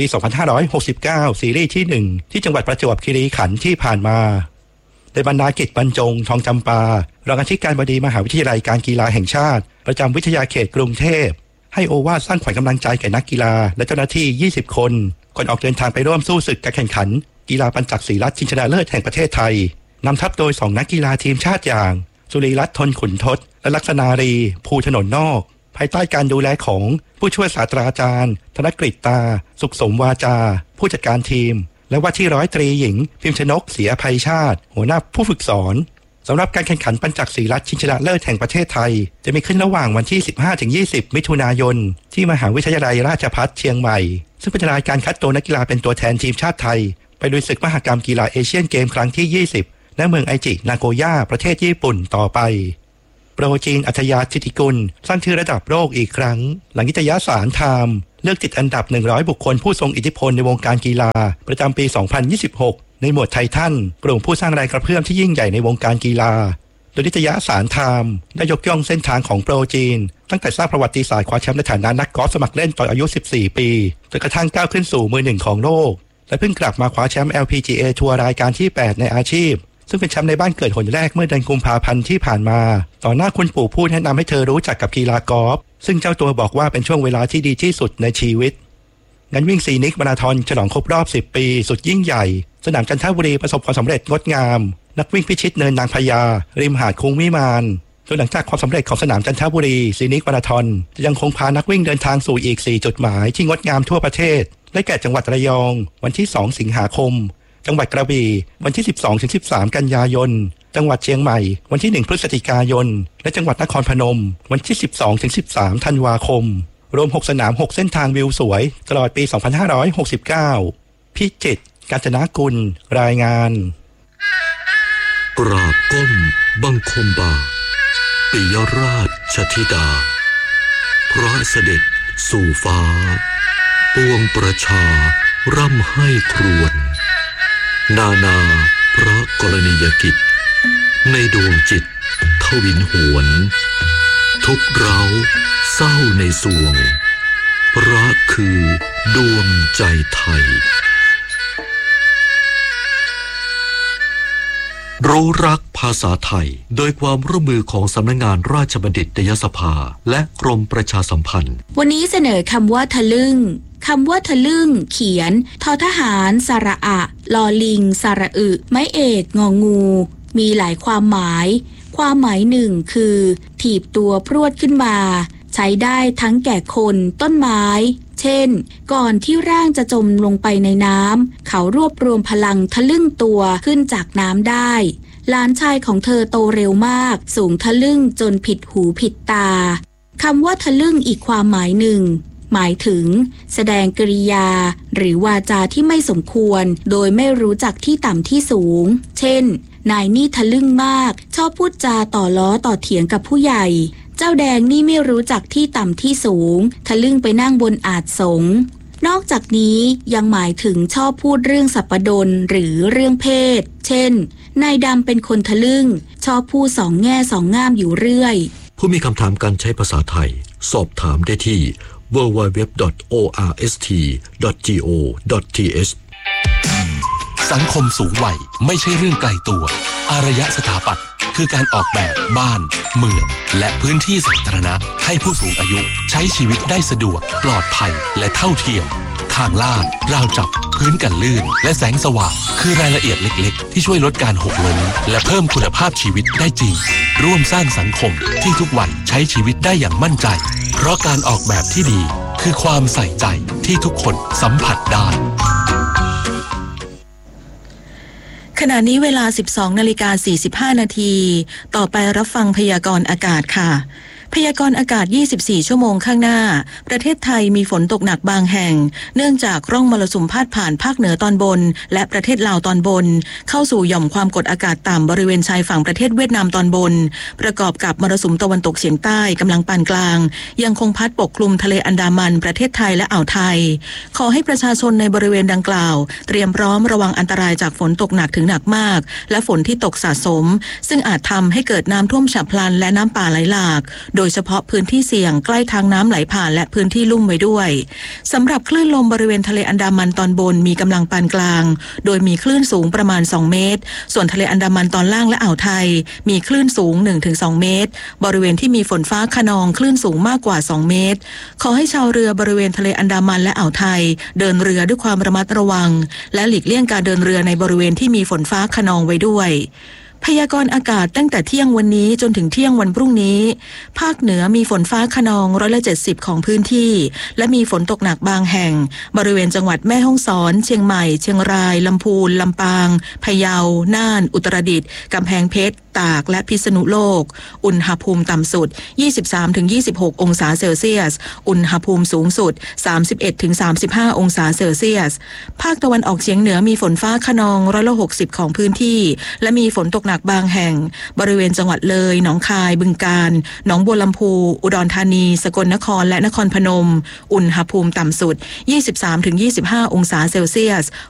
2569 ซีรีส์ที่ 1 ที่จังหวัดประจวบคีรีขันธ์ที่ผ่านมาโดยบรรณากิจบรรจงทองจำปารองอธิการบดีมหาวิทยาลัยการกีฬาแห่งชาติประจำวิทยาเขตกรุงเทพให้โอวาทสร้างขวัญกำลังใจแก่นักกีฬาและเจ้าหน้าที่20คนก่อนออกเดินทางไปร่วมสู้ศึกการแข่งขันกีฬาปัญจักศรีรัตน์ชิงชนะเลิศแห่งประเทศไทยนำทัพโดย2นักกีฬาทีมชาติอย่างสุรีรัตน์ทนขุนทศและลักษณารีภูถนนนอกภายใต้การดูแลของผู้ช่วยศาสตราจารย์ธนกฤษตาสุขสมวาจาผู้จัดการทีมและว่าที่ร้อยตรีหญิงพิมชนกศรีอภัยชาติหัวหน้าผู้ฝึกสอนสำหรับการแข่งขันปัญจักศรีรัตน์ชิงชนะเลิศแห่งประเทศไทยจะมีขึ้นระหว่างวันที่ 15-20 มิถุนายนที่มหาวิทยาลัยราชภัฏเชียงใหม่ซึ่งเป็นรายการคัดตัวนักกีฬาเป็นตัวแทนทีมชาติไทยไปลุยศึกมหกรรมกีฬาเอเชียนเกมครั้งที่20ณเมืองไอจินาโกย่าประเทศญี่ปุ่นต่อไปโปรจีนอัธยาธิติกุลสร้างชื่อระดับโลกอีกครั้งหลังนิตยสารไทม์เลือกติดอันดับ100บุคคลผู้ทรงอิทธิพลในวงการกีฬาประจำปี 2026ในหมวดไททันกลุ่มผู้สร้างแรงกระเพื่อมที่ยิ่งใหญ่ในวงการกีฬาโดยนิตยสารไทม์ได้ยกย่องเส้นทางของโปรจีนตั้งแต่สร้างประวัติศาสตร์คว้าแชมป์ในฐานะนักกอล์ฟสมัครเล่นตอนอายุ14ปีจนกระทั่งก้าวขึ้นสู่มือหนึ่งของโลกและเพิ่งกลับมาคว้าแชมป์ LPGA ทัวร์รายการที่8ในอาชีพซึ่งเป็นแชมป์ในบ้านเกิดหนแรกเมื่อเดือนกุมภาพันธ์ที่ผ่านมาต่อหน้าคุณปู่ผู้แนะนำให้เธอรู้จักกับกีฬากอล์ฟซึ่งเจ้าตัวบอกว่าเป็นช่วงเวลาที่ดีที่สุดในชีวิตงานวิ่งซีนิกมาราธอนฉลองครบรอบ10ปีสุดยิ่งใหญ่สนามจันทบุรีประสบความสำเร็จงดงามนักวิ่งพิชิตเนินนางพญาริมหาดคุ้งวิมานโดยหลังจากความสำเร็จของสนามจันทบุรีซีนิกมาราธอนจะยังคงพานักวิ่งเดินทางสู่อีก4จุดหมายที่งดงามทั่วประเทศได้แก่จังหวัดระยองวันที่2สิงหาคมจังหวัดกระบี่วันที่ 12-13 กันยายนจังหวัดเชียงใหม่วันที่1พฤศจิกายนและจังหวัดนครพนมวันที่ 12-13 ธันวาคมรวม6สนาม6เส้นทางวิวสวยตลอดปี 2569 พิจิตร กาญจนกุลรายงานกราบก้มบังคมบาปิยราชธิดาพระเสด็จสู่ฟ้าปวงประชาร่ำให้ครวญนานาพระกรณียกิจในดวงจิตทวินหวนทุกเร้าเศร้าในสวงรักคือดวงใจไทยรู้รักภาษาไทยโดยความร่วมมือของสำนักงานราชบัณฑิตยสภาและกรมประชาสัมพันธ์วันนี้เสนอคำว่าทะลึ่งคำว่าทะลึ่งเขียนทอทหารสระอะลอลิงสระอึไม้เอกงองูมีหลายความหมายความหมายหนึ่งคือถีบตัวพรวดขึ้นมาใช้ได้ทั้งแก่คนต้นไม้เช่นก่อนที่ร่างจะจมลงไปในน้ำเขารวบรวมพลังทะลึ่งตัวขึ้นจากน้ำได้หลานชายของเธอโตเร็วมากสูงทะลึ่งจนผิดหูผิดตาคำว่าทะลึ่งอีกความหมายหนึ่งหมายถึงแสดงกริยาหรือวาจาที่ไม่สมควรโดยไม่รู้จักที่ต่ำที่สูงเช่นนายนี่ทะลึ่งมากชอบพูดจาต่อล้อต่อเถียงกับผู้ใหญ่เจ้าแดงนี่ไม่รู้จักที่ต่ำที่สูงทะลึ่งไปนั่งบนอาจสงนอกจากนี้ยังหมายถึงชอบพูดเรื่องสัปดนหรือเรื่องเพศเช่นนายดำเป็นคนทะลึ่งชอบพูดสองแง่สองง่ามอยู่เรื่อยผู้มีคำถามการใช้ภาษาไทยสอบถามได้ที่ www.orst.go.th สังคมสูงวัยไม่ใช่เรื่องไกลตัวอารยสถาปัตย์คือการออกแบบบ้านเมืองและพื้นที่สาธารณะให้ผู้สูงอายุใช้ชีวิตได้สะดวกปลอดภัยและเท่าเทียมทางลาดราวจับพื้นกันลื่นและแสงสว่างคือรายละเอียดเล็กๆที่ช่วยลดการหกล้มและเพิ่มคุณภาพชีวิตได้จริงร่วมสร้างสังคมที่ทุกวัยใช้ชีวิตได้อย่างมั่นใจเพราะการออกแบบที่ดีคือความใส่ใจที่ทุกคนสัมผัสได้ขณะนี้เวลา 12:45 นาทีต่อไปรับฟังพยากรณ์อากาศค่ะพยากรณ์อากาศ24ชั่วโมงข้างหน้าประเทศไทยมีฝนตกหนักบางแห่งเนื่องจากร่องมรสุมพาดผ่านภาคเหนือตอนบนและประเทศลาวตอนบนเข้าสู่หย่อมความกดอากาศต่ำบริเวณชายฝั่งประเทศเวียดนามตอนบนประกอบกับมรสุมตะวันตกเฉียงใต้กำลังปานกลางยังคงพัดปกคลุมทะเลอันดามันประเทศไทยและอ่าวไทยขอให้ประชาชนในบริเวณดังกล่าวเตรียมพร้อมระวังอันตรายจากฝนตกหนักถึงหนักมากและฝนที่ตกสะสมซึ่งอาจทำให้เกิดน้ำท่วมฉับพลันและน้ำป่าไหลหลากโดยเฉพาะพื้นที่เสี่ยงใกล้ทางน้ำไหลผ่านและพื้นที่ลุ่มไว้ด้วยสำหรับคลื่นลมบริเวณทะเลอันดามันตอนบนมีกำลังปานกลางโดยมีคลื่นสูงประมาณ2เมตรส่วนทะเลอันดามันตอนล่างและอ่าวไทยมีคลื่นสูง 1-2 เมตรบริเวณที่มีฝนฟ้าคะนองคลื่นสูงมากกว่า2เมตรขอให้ชาวเรือบริเวณทะเลอันดามันและอ่าวไทยเดินเรือด้วยความระมัดระวังและหลีกเลี่ยงการเดินเรือในบริเวณที่มีฝนฟ้าคะนองไว้ด้วยพยากรณ์อากาศตั้งแต่เที่ยงวันนี้จนถึงเที่ยงวันพรุ่งนี้ภาคเหนือมีฝนฟ้าคะนอง70%ของพื้นที่และมีฝนตกหนักบางแห่งบริเวณจังหวัดแม่ฮ่องสอนเชียงใหม่เชียงรายลำพูนลำปางพะเยาน่านอุตรดิตถ์กำแพงเพชรตากและพิษณุโลกอุณหภูมิต่ำสุด 23-26 องศาเซลเซียสอุณหภูมิสูงสุด 31-35 องศาเซลเซียสภาคตะวันออกเฉียงเหนือมีฝนฟ้าคะนอง60%ของพื้นที่และมีฝนตกหนักบางแห่งบริเวณจังหวัดเลยหนองคายบึงกาฬหนองบัวลำพูอุดรธานีสกลนครและนครพนมอุณหภูมิต่ำสุด 23-25 องศาเซลเซียส